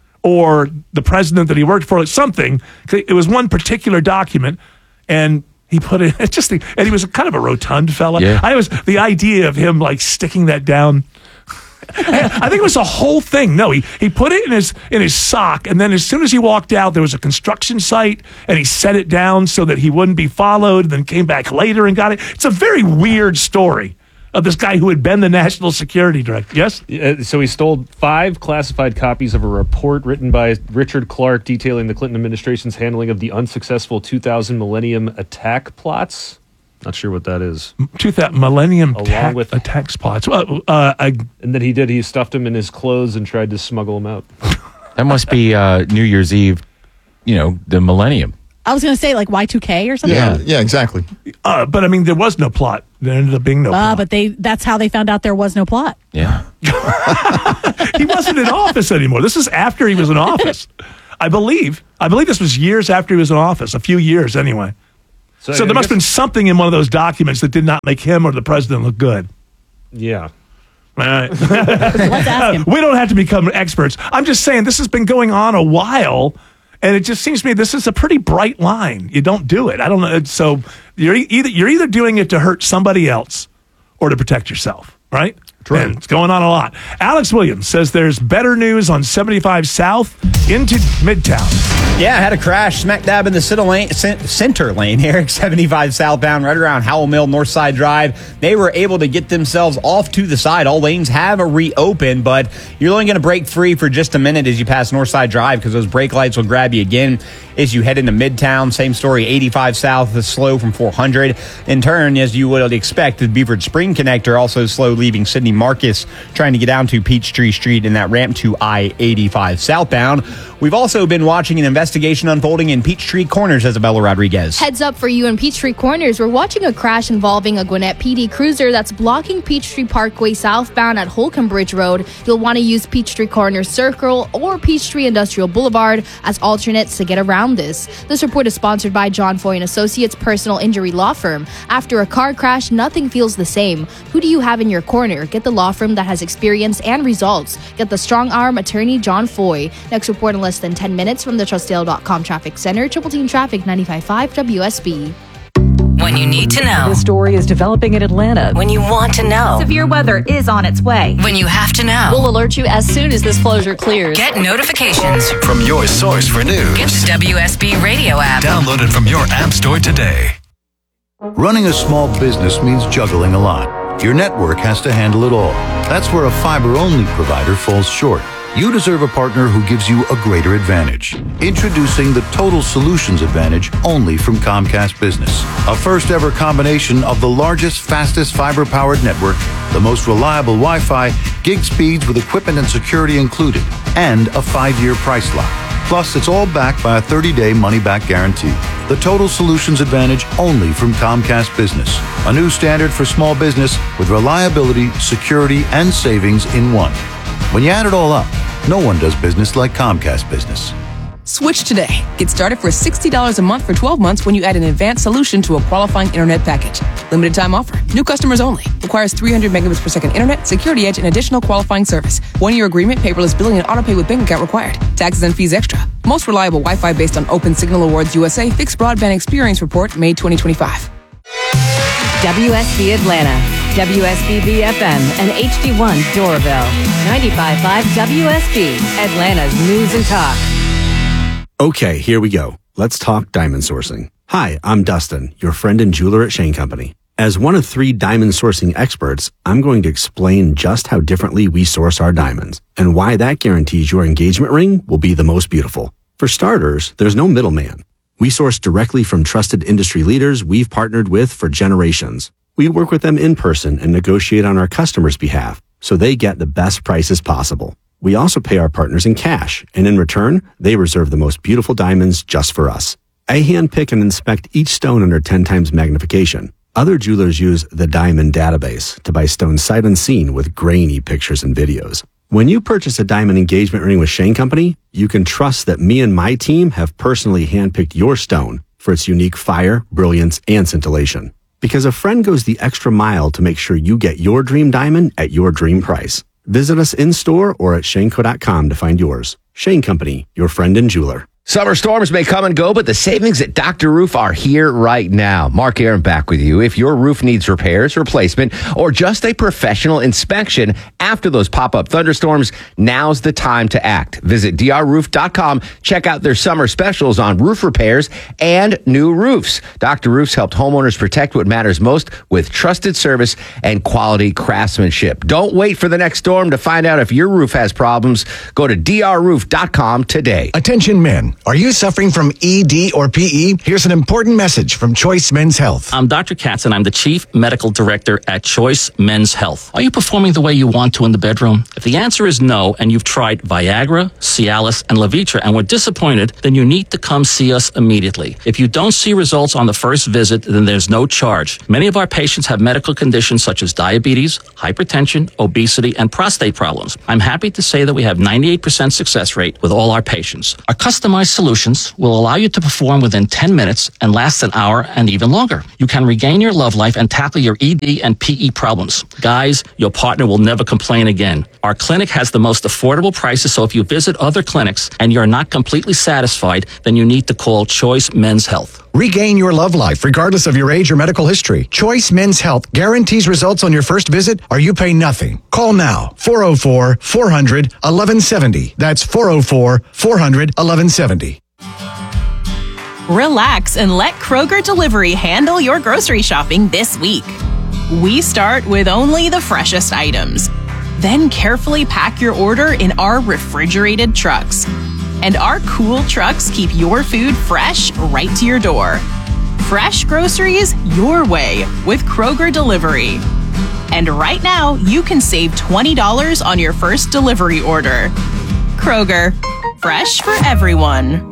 or the president that he worked for, something. It was one particular document, and he put it. It's just, the, and he was kind of a rotund fella. Yeah. I was the idea of him like sticking that down I think it was a whole thing. No, he, he put it in his in his sock, and then as soon as he walked out, there was a construction site, and he set it down so that he wouldn't be followed, and then came back later and got it. It's a very weird story of this guy who had been the national security director. Yes? Uh, so he stole five classified copies of a report written by Richard Clark detailing the Clinton administration's handling of the unsuccessful two thousand Millennium attack plots. Not sure what that is. To that Millennium Along ta- with attack spots. Well, uh, I, and then he did. He stuffed them in his clothes and tried to smuggle them out. That must be uh, New Year's Eve, you know, the Millennium. I was going to say like Y two K or something. Yeah, yeah, exactly. Uh, but I mean, there was no plot. There ended up being no Uh, plot. but they that's how they found out there was no plot. Yeah. He wasn't in office anymore. This is after he was in office. I believe. I believe this was years after he was in office, a few years anyway. So, so there must have been something in one of those documents that did not make him or the president look good. Yeah. All right. Let's ask him. We don't have to become experts. I'm just saying this has been going on a while, and it just seems to me this is a pretty bright line. You don't do it. I don't know. So you're e- either you're either doing it to hurt somebody else or to protect yourself, right? True. And it's going on a lot. Alex Williams says there's better news on seventy-five South into Midtown. Yeah, had a crash smack dab in the center lane, center lane here, seventy-five southbound, right around Howell Mill, Northside Drive. They were able to get themselves off to the side. All lanes have a reopened, but you're only going to break free for just a minute as you pass Northside Drive because those brake lights will grab you again as you head into Midtown. Same story, eighty-five South is slow from four hundred. In turn, as you would expect, the Beaver Spring connector also slow leaving Sidney Marcus, trying to get down to Peachtree Street in that ramp to I eighty-five southbound. We've also been watching an investigation unfolding in Peachtree Corners, Isabella Rodriguez. Heads up for you in Peachtree Corners. We're watching a crash involving a Gwinnett P D cruiser that's blocking Peachtree Parkway southbound at Holcomb Bridge Road. You'll want to use Peachtree Corners Circle or Peachtree Industrial Boulevard as alternates to get around this. This report is sponsored by John Foy and Associates Personal Injury Law Firm. After a car crash, nothing feels the same. Who do you have in your corner? Get the law firm that has experience and results. Get the strong arm attorney John Foy. Next report in less than ten minutes from the Trustdale dot com Traffic Center. Triple Team Traffic ninety-five point five W S B. When you need to know. This story is developing in Atlanta. When you want to know. Severe weather is on its way. When you have to know. We'll alert you as soon as this closure clears. Get notifications from your source for news. Get the W S B radio app. Download it from your app store today. Running a small business means juggling a lot. Your network has to handle it all. That's where a fiber-only provider falls short. You deserve a partner who gives you a greater advantage. Introducing the Total Solutions Advantage only from Comcast Business. A first ever combination of the largest, fastest fiber-powered network, the most reliable Wi-Fi, gig speeds with equipment and security included, and a five-year price lock. Plus, it's all backed by a thirty-day money-back guarantee. The Total Solutions Advantage only from Comcast Business. A new standard for small business with reliability, security, and savings in one. When you add it all up, no one does business like Comcast Business. Switch today. Get started for sixty dollars a month for twelve months when you add an advanced solution to a qualifying internet package. Limited time offer. New customers only. Requires three hundred megabits per second internet, security edge, and additional qualifying service. One-year agreement, paperless billing, and autopay with bank account required. Taxes and fees extra. Most reliable Wi-Fi based on Open Signal Awards U S A Fixed Broadband Experience Report, May twenty twenty-five. W S B Atlanta, W S B B F M, and H D one Doraville. ninety-five point five W S B, Atlanta's News and Talk. Okay, here we go. Let's talk diamond sourcing. Hi, I'm Dustin, your friend and jeweler at Shane Company. As one of three diamond sourcing experts, I'm going to explain just how differently we source our diamonds and why that guarantees your engagement ring will be the most beautiful. For starters, there's no middleman. We source directly from trusted industry leaders we've partnered with for generations. We work with them in person and negotiate on our customers' behalf so they get the best prices possible. We also pay our partners in cash, and in return, they reserve the most beautiful diamonds just for us. I handpick and inspect each stone under ten times magnification. Other jewelers use the Diamond Database to buy stones sight unseen with grainy pictures and videos. When you purchase a diamond engagement ring with Shane Company, you can trust that me and my team have personally handpicked your stone for its unique fire, brilliance, and scintillation. Because a friend goes the extra mile to make sure you get your dream diamond at your dream price. Visit us in-store or at shaneco dot com to find yours. Shane Company, your friend and jeweler. Summer storms may come and go, but the savings at Doctor Roof are here right now. Mark Aaron back with you. If your roof needs repairs, replacement, or just a professional inspection after those pop-up thunderstorms, now's the time to act. Visit D R roof dot com. Check out their summer specials on roof repairs and new roofs. Doctor Roof's helped homeowners protect what matters most with trusted service and quality craftsmanship. Don't wait for the next storm to find out if your roof has problems. Go to D R roof dot com today. Attention men. Are you suffering from E D or P E? Here's an important message from Choice Men's Health. I'm Doctor Katz, and I'm the Chief Medical Director at Choice Men's Health. Are you performing the way you want to in the bedroom? If the answer is no, and you've tried Viagra, Cialis, and Levitra and were disappointed, then you need to come see us immediately. If you don't see results on the first visit, then there's no charge. Many of our patients have medical conditions such as diabetes, hypertension, obesity, and prostate problems. I'm happy to say that we have ninety-eight percent success rate with all our patients. Our customized solutions will allow you to perform within ten minutes and last an hour and even longer. You can regain your love life and tackle your E D and P E problems. Guys, your partner will never complain again. Our clinic has the most affordable prices, so if you visit other clinics and you're not completely satisfied, then you need to call Choice Men's Health. Regain your love life regardless of your age or medical history. Choice Men's Health guarantees results on your first visit or you pay nothing. Call now. four oh four, four hundred, eleven seventy. That's four oh four, four hundred, eleven seventy. Relax and let Kroger Delivery handle your grocery shopping this week. We start with only the freshest items. Then carefully pack your order in our refrigerated trucks. And our cool trucks keep your food fresh right to your door. Fresh groceries your way with Kroger Delivery. And right now, you can save twenty dollars on your first delivery order. Kroger, fresh for everyone.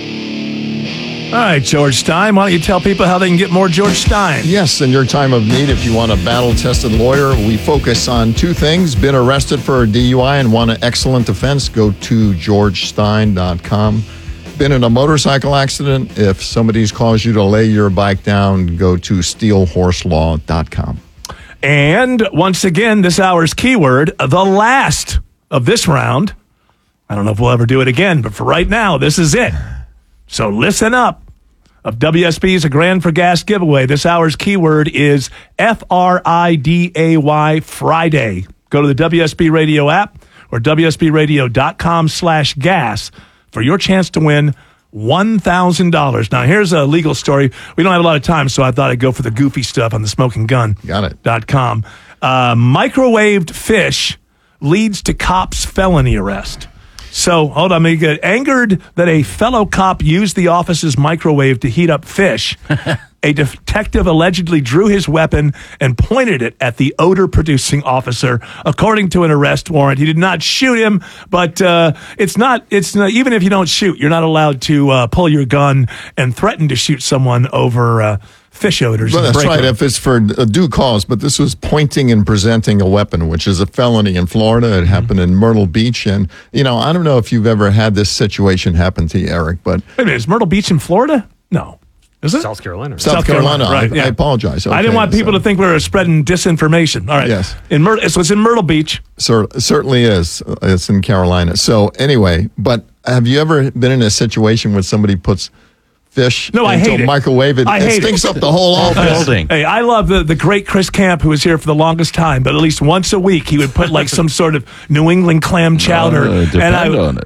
All right, George Stein, why don't you tell people how they can get more George Stein? Yes, in your time of need, if you want a battle-tested lawyer, we focus on two things. Been arrested for a D U I and want an excellent defense, go to george stein dot com. Been in a motorcycle accident, if somebody's caused you to lay your bike down, go to steel horse law dot com. And once again, this hour's keyword, the last of this round. I don't know if we'll ever do it again, but for right now, this is it. So listen up. Of W S B's A Grand for Gas giveaway. This hour's keyword is F R I D A Y, Friday. Go to the W S B Radio app or W S B radio dot com slash gas for your chance to win one thousand dollars. Now, here's a legal story. We don't have a lot of time, so I thought I'd go for the goofy stuff on the smoking gun. Got it. Dot com. Uh, microwaved fish leads to cop's felony arrest. So, hold on, get angered that a fellow cop used the office's microwave to heat up fish. A detective allegedly drew his weapon and pointed it at the odor-producing officer. According to an arrest warrant, he did not shoot him, but uh, it's not. It's not, even if you don't shoot, you're not allowed to uh, pull your gun and threaten to shoot someone over uh, fish odors. Well, that's right, if it's for a due cause, but this was pointing and presenting a weapon, which is a felony in Florida. It mm-hmm. happened in Myrtle Beach, and, you know, I don't know if you've ever had this situation happen to you, Eric, but... Wait a minute, is Myrtle Beach in Florida? No. Is it? South Carolina. Right? South, South Carolina, Carolina, right. I, yeah. I apologize. Okay, I didn't want people so. to think we were spreading disinformation. All right. Yes. In Myr- so it's in Myrtle Beach. Sir, certainly is. It's in Carolina. So anyway, but have you ever been in a situation where somebody puts fish no, I into hate a it. microwave? It, I it hate stinks it. up the whole office. Hey, I love the, the great Chris Camp, who was here for the longest time, but at least once a week he would put like some sort of New England clam chowder. Uh, depend and I, on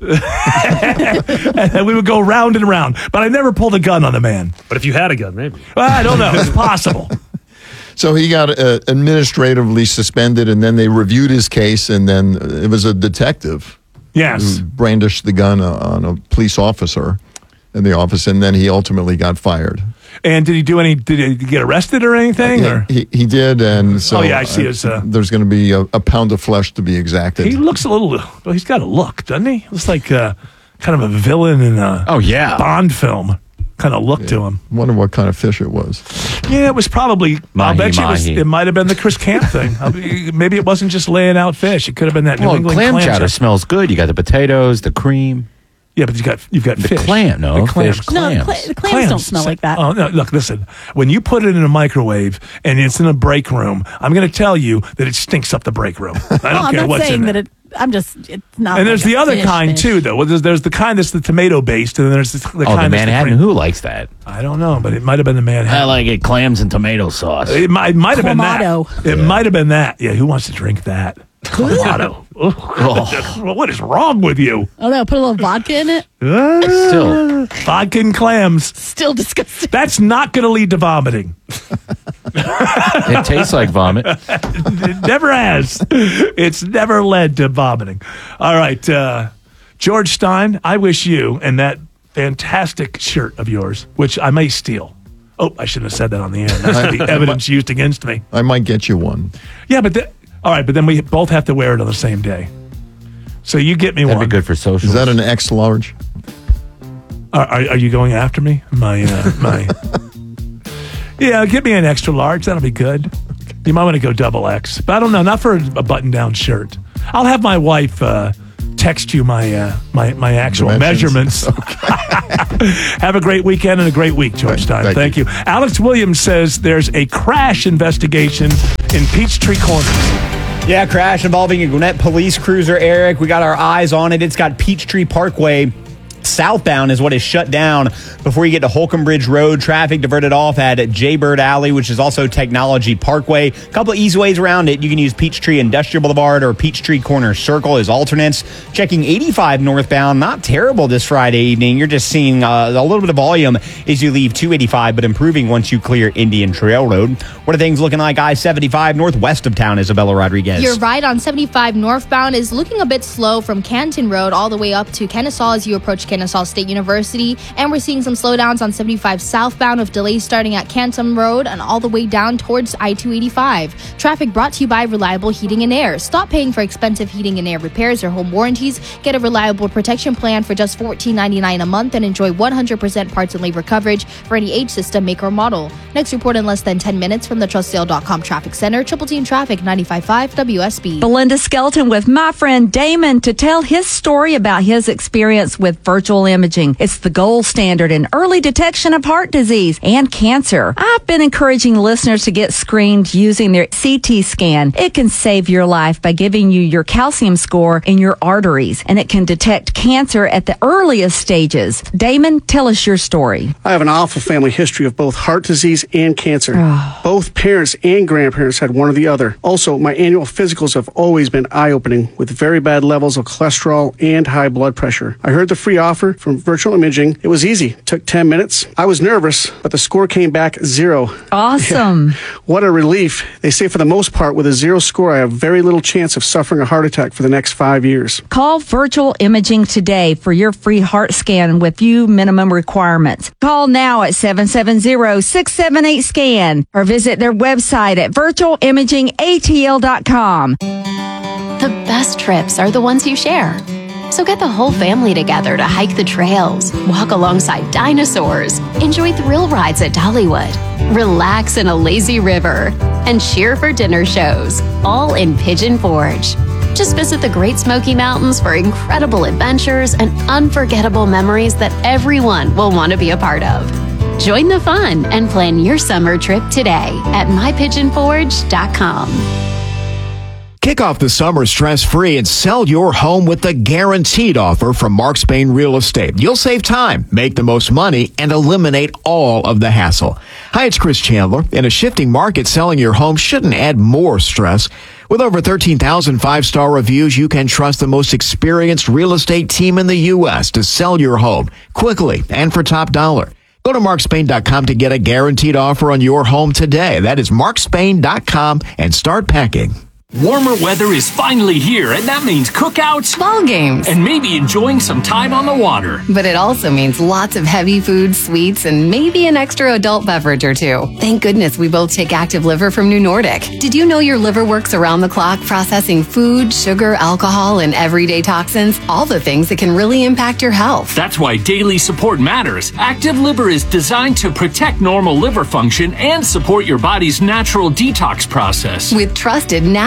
it. and we would go round and round. But I never pulled a gun on a man. But if you had a gun, maybe. Well, I don't know. It's possible. So he got uh, administratively suspended, and then they reviewed his case, and then it was a detective yes. who brandished the gun uh, on a police officer in the office, and then he ultimately got fired. And did he do any? Did he get arrested or anything? Yeah, or? He he did, and so oh yeah, I see. His, uh, there's going to be a, a pound of flesh to be exacted. He looks a little. Well, he's got a look, doesn't he? Looks like uh, kind of a villain in a oh yeah Bond film. Kind of look yeah. to him. Wonder what kind of fish it was. Yeah, it was probably. Mahi, I'll bet you it, was, mahi. it might have been the Chris Camp thing. I'll be, maybe it wasn't just laying out fish. It could have been that New well, England clam, clam chowder chowder. smells good. You got the potatoes, the cream. Yeah, but you got you've got the fish. clam. No, the clams. fish clams. No, cl- the clams, don't smell like that. Oh no! Look, listen. When you put it in a microwave and it's in a break room, I'm going to tell you that it stinks up the break room. I don't well, care I'm not what's saying in that it. it I'm just, it's not. And there's like the a other fish kind fish. too, though. Well, There's, there's the kind that's the tomato based, and then there's the, the Oh, kind the that's Manhattan. the cream. Who likes that? I don't know, but it might have been the Manhattan. I like it clams and tomato sauce. It might, it might have been that. Clamato. It might have been that. Yeah, who wants to drink that? Clamato. Oh. What is wrong with you? Oh no, put a little vodka in it. Still. Vodka and clams. Still disgusting. That's not going to lead to vomiting. It tastes like vomit. It never has. It's never led to vomiting. All right. Uh, George Stein, I wish you and that fantastic shirt of yours, which I may steal. Oh, I shouldn't have said that on the air. That's going to be evidence used against me. I might get you one. Yeah, but the, all right, but then we both have to wear it on the same day. So you get me That'd one. be good for social. Is that an X large? Are, are, are you going after me? My uh, my. Yeah, get me an extra large. That'll be good. You might want to go double X, but I don't know. Not for a button-down shirt. I'll have my wife uh, text you my uh, my my actual Dimensions. measurements. Have a great weekend and a great week, George Stein. Thank Thank, you. Alex Williams says there's a crash investigation in Peachtree Corners. Yeah, crash involving a Gwinnett police cruiser, Eric. We got our eyes on it. It's got Peachtree Parkway southbound is what is shut down before you get to Holcomb Bridge Road. Traffic diverted off at Jaybird Alley, which is also Technology Parkway. A couple of easy ways around it. You can use Peachtree Industrial Boulevard or Peachtree Corner Circle as alternates. Checking eighty-five northbound, not terrible this Friday evening. You're just seeing uh, a little bit of volume as you leave two eighty-five, but improving once you clear Indian Trail Road. What are things looking like? I seventy-five northwest of town, Isabella Rodriguez. Your ride on seventy-five northbound is looking a bit slow from Canton Road all the way up to Kennesaw as you approach Kennesaw State University. And we're seeing some slowdowns on seventy-five southbound with delays starting at Canton Road and all the way down towards I two eighty-five. Traffic brought to you by Reliable Heating and Air. Stop paying for expensive heating and air repairs or home warranties. Get a reliable protection plan for just fourteen ninety-nine a month and enjoy one hundred percent parts and labor coverage for any age, system, make, or model. Next report in less than ten minutes from the trust sale dot com Traffic Center. Triple Team Traffic, ninety-five point five W S B. Belinda Skelton with my friend Damon to tell his story about his experience with virtual imaging. It's the gold standard in early detection of heart disease and cancer. I've been encouraging listeners to get screened using their C T scan. It can save your life by giving you your calcium score in your arteries, and it can detect cancer at the earliest stages. Damon, tell us your story. I have an awful family history of both heart disease and cancer. Both parents and grandparents had one or the other. Also, my annual physicals have always been eye-opening with very bad levels of cholesterol and high blood pressure. I heard the free offer from Virtual Imaging. It was easy. It took ten minutes. I was nervous, but the score came back zero. Awesome. Yeah. What a relief. They say for the most part, with a zero score, I have very little chance of suffering a heart attack for the next five years. Call Virtual Imaging today for your free heart scan with few minimum requirements. Call now at seven seven zero, six seven eight, SCAN or visit their website at virtual imaging A T L dot com. The best trips are the ones you share. So get the whole family together to hike the trails, walk alongside dinosaurs, enjoy thrill rides at Dollywood, relax in a lazy river, and cheer for dinner shows, all in Pigeon Forge. Just visit the Great Smoky Mountains for incredible adventures and unforgettable memories that everyone will want to be a part of. Join the fun and plan your summer trip today at my pigeon forge dot com. Kick off the summer stress-free and sell your home with the guaranteed offer from Mark Spain Real Estate. You'll save time, make the most money, and eliminate all of the hassle. Hi, it's Chris Chandler. In a shifting market, selling your home shouldn't add more stress. With over thirteen thousand five-star reviews, you can trust the most experienced real estate team in the U S to sell your home quickly and for top dollar. Go to mark spain dot com to get a guaranteed offer on your home today. That is mark spain dot com and start packing. Warmer weather is finally here, and that means cookouts, ball games, and maybe enjoying some time on the water. But it also means lots of heavy food, sweets, and maybe an extra adult beverage or two. Thank goodness we both take Active Liver from New Nordic. Did you know your liver works around the clock processing food, sugar, alcohol, and everyday toxins? All the things that can really impact your health. That's why daily support matters. Active Liver is designed to protect normal liver function and support your body's natural detox process. With trusted natural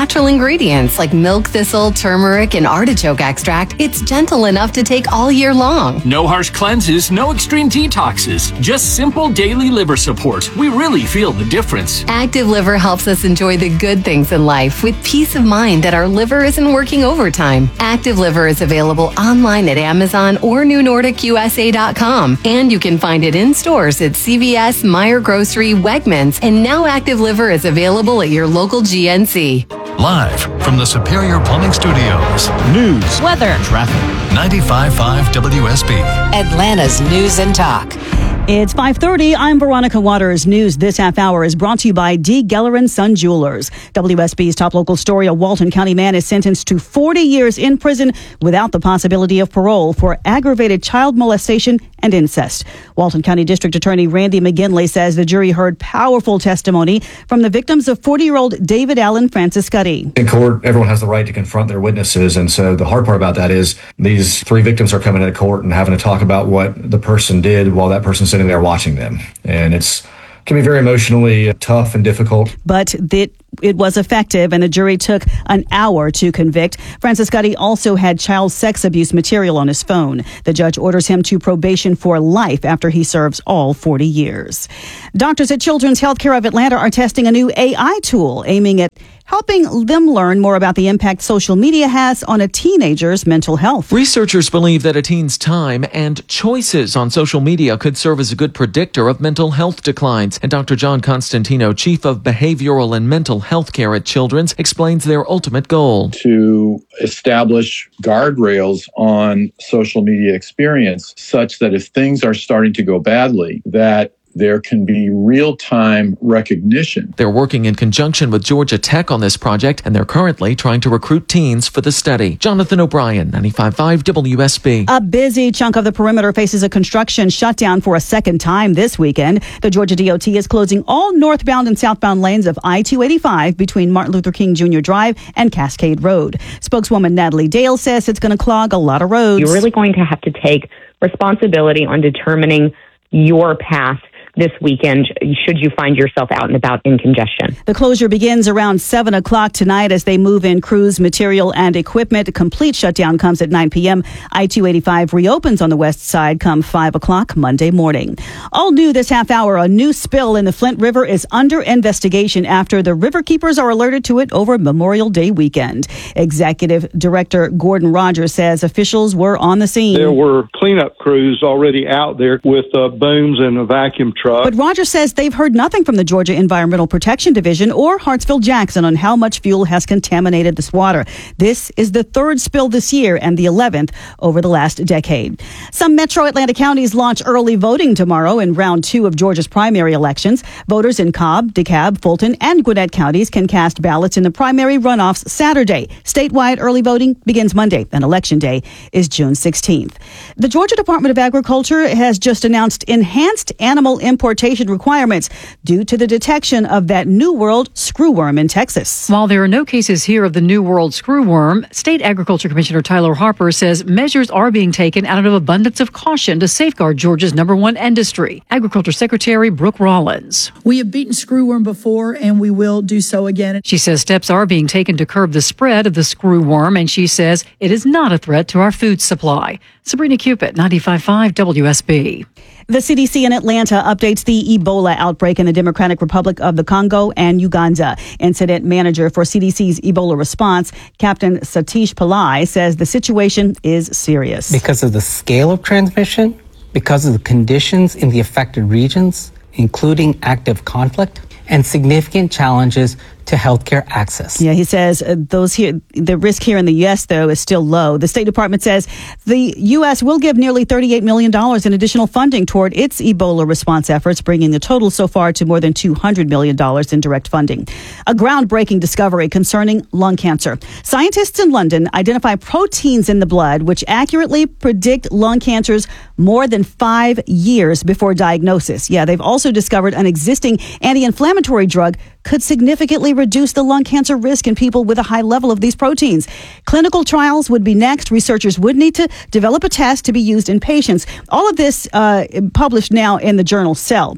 natural ingredients like milk thistle, turmeric, and artichoke extract, it's gentle enough to take all year long. No harsh cleanses, no extreme detoxes, just simple daily liver support. We really feel the difference. Active Liver helps us enjoy the good things in life with peace of mind that our liver isn't working overtime. Active Liver is available online at Amazon or new nordic u s a dot com, and you can find it in stores at C V S, Meijer Grocery, Wegmans, and now Active Liver is available at your local G N C. Live from the Superior Plumbing Studios. News, weather, traffic. ninety-five point five W S B. Atlanta's News and Talk. It's five thirty. I'm Veronica Waters. News this half hour is brought to you by D. Geller and Son Jewelers. W S B's top local story, a Walton County man is sentenced to forty years in prison without the possibility of parole for aggravated child molestation and incest. Walton County District Attorney Randy McGinley says the jury heard powerful testimony from the victims of forty-year-old David Allen Franciscutti. In court, everyone has the right to confront their witnesses, and so the hard part about that is these three victims are coming into court and having to talk about what the person did while that person's sitting there watching them, and it's can be very emotionally tough and difficult. But that it was effective, and the jury took an hour to convict. Franciscutti also had child sex abuse material on his phone. The judge orders him to probation for life after he serves all forty years. Doctors at Children's Healthcare of Atlanta are testing a new A I tool aiming at helping them learn more about the impact social media has on a teenager's mental health. Researchers believe that a teen's time and choices on social media could serve as a good predictor of mental health declines. And Doctor John Constantino, Chief of Behavioral and Mental Health Care at Children's, explains their ultimate goal. To establish guardrails on social media experience such that if things are starting to go badly, that there can be real-time recognition. They're working in conjunction with Georgia Tech on this project, and they're currently trying to recruit teens for the study. Jonathan O'Brien, ninety-five point five W S B. A busy chunk of the perimeter faces a construction shutdown for a second time this weekend. The Georgia D O T is closing all northbound and southbound lanes of I two eighty-five between Martin Luther King Junior Drive and Cascade Road. Spokeswoman Natalie Dale says it's going to clog a lot of roads. You're really going to have to take responsibility on determining your path this weekend, should you find yourself out and about in congestion. The closure begins around seven o'clock tonight as they move in crews, material, and equipment. A complete shutdown comes at nine p.m. I two eighty-five reopens on the west side come five o'clock Monday morning. All new this half hour, a new spill in the Flint River is under investigation after the river keepers are alerted to it over Memorial Day weekend. Executive Director Gordon Rogers says officials were on the scene. There were cleanup crews already out there with uh, booms and a vacuum truck. But Rogers says they've heard nothing from the Georgia Environmental Protection Division or Hartsfield-Jackson on how much fuel has contaminated this water. This is the third spill this year and the eleventh over the last decade. Some metro Atlanta counties launch early voting tomorrow in round two of Georgia's primary elections. Voters in Cobb, DeKalb, Fulton, and Gwinnett counties can cast ballots in the primary runoffs Saturday. Statewide early voting begins Monday, and Election Day is June sixteenth. The Georgia Department of Agriculture has just announced enhanced animal importation requirements due to the detection of that New World screwworm in Texas. While there are no cases here of the New World screwworm, State Agriculture Commissioner Tyler Harper says measures are being taken out of abundance of caution to safeguard Georgia's number one industry. Agriculture Secretary Brooke Rollins. We have beaten screwworm before, and we will do so again. She says steps are being taken to curb the spread of the screwworm, and she says it is not a threat to our food supply. Sabrina Cupid, ninety-five point five W S B. The C D C in Atlanta updates the Ebola outbreak in the Democratic Republic of the Congo and Uganda. Incident manager for C D C's Ebola response, Captain Satish Pillai, says the situation is serious. Because of the scale of transmission, because of the conditions in the affected regions, including active conflict, and significant challenges to healthcare access. Yeah, he says uh, those here, the risk here in the U S, though, is still low. The State Department says the U S will give nearly thirty-eight million dollars in additional funding toward its Ebola response efforts, bringing the total so far to more than two hundred million dollars in direct funding. A groundbreaking discovery concerning lung cancer. Scientists in London identify proteins in the blood which accurately predict lung cancers more than five years before diagnosis. Yeah, they've also discovered an existing anti-inflammatory drug could significantly reduce the lung cancer risk in people with a high level of these proteins. Clinical trials would be next. Researchers would need to develop a test to be used in patients. All of this uh, published now in the journal Cell.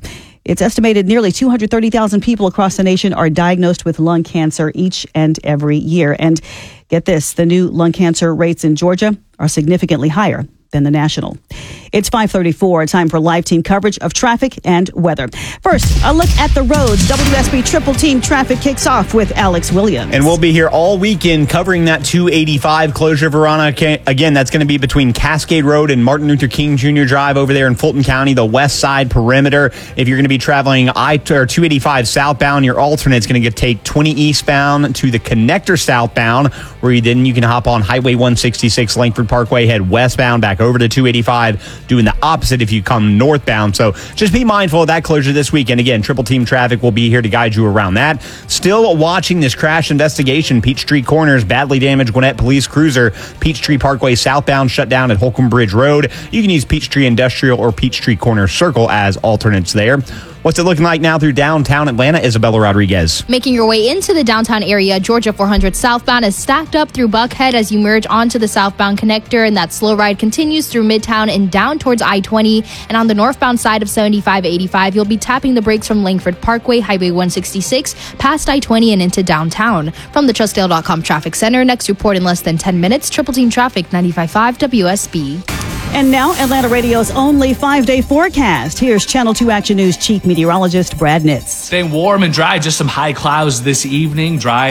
It's estimated nearly two hundred thirty thousand people across the nation are diagnosed with lung cancer each and every year. And get this, the new lung cancer rates in Georgia are significantly higher than the national. It's five thirty-four, time for live team coverage of traffic and weather. First, a look at the roads. W S B Triple Team Traffic kicks off with Alex Williams. And we'll be here all weekend covering that two eighty-five closure, Veronica. Again, that's going to be between Cascade Road and Martin Luther King Junior Drive over there in Fulton County, the west side perimeter. If you're going to be traveling I or two eighty-five southbound, your alternate's going to take twenty eastbound to the connector southbound, where you then you can hop on Highway one sixty-six Langford Parkway, head westbound back over to two eighty-five, doing the opposite if you come northbound. So just be mindful of that closure this weekend. Again, Triple Team Traffic will be here to guide you around that. Still watching this crash investigation. Peachtree Corners, badly damaged Gwinnett Police Cruiser. Peachtree Parkway southbound shut down at Holcomb Bridge Road. You can use Peachtree Industrial or Peachtree Corner Circle as alternates there. What's it looking like now through downtown Atlanta? Isabella Rodriguez. Making your way into the downtown area, Georgia four hundred southbound is stacked up through Buckhead as you merge onto the southbound connector, and that slow ride continues through Midtown and down towards I twenty. And on the northbound side of seventy-five eighty-five, you'll be tapping the brakes from Langford Parkway, Highway one sixty-six, past I twenty and into downtown. From the Trustdale dot com Traffic Center, next report in less than ten minutes, Triple Team Traffic, ninety-five point five W S B. And now, Atlanta Radio's only five-day forecast. Here's Channel two Action News Chief Meteorologist Brad Nitz. Staying warm and dry, just some high clouds this evening. Dry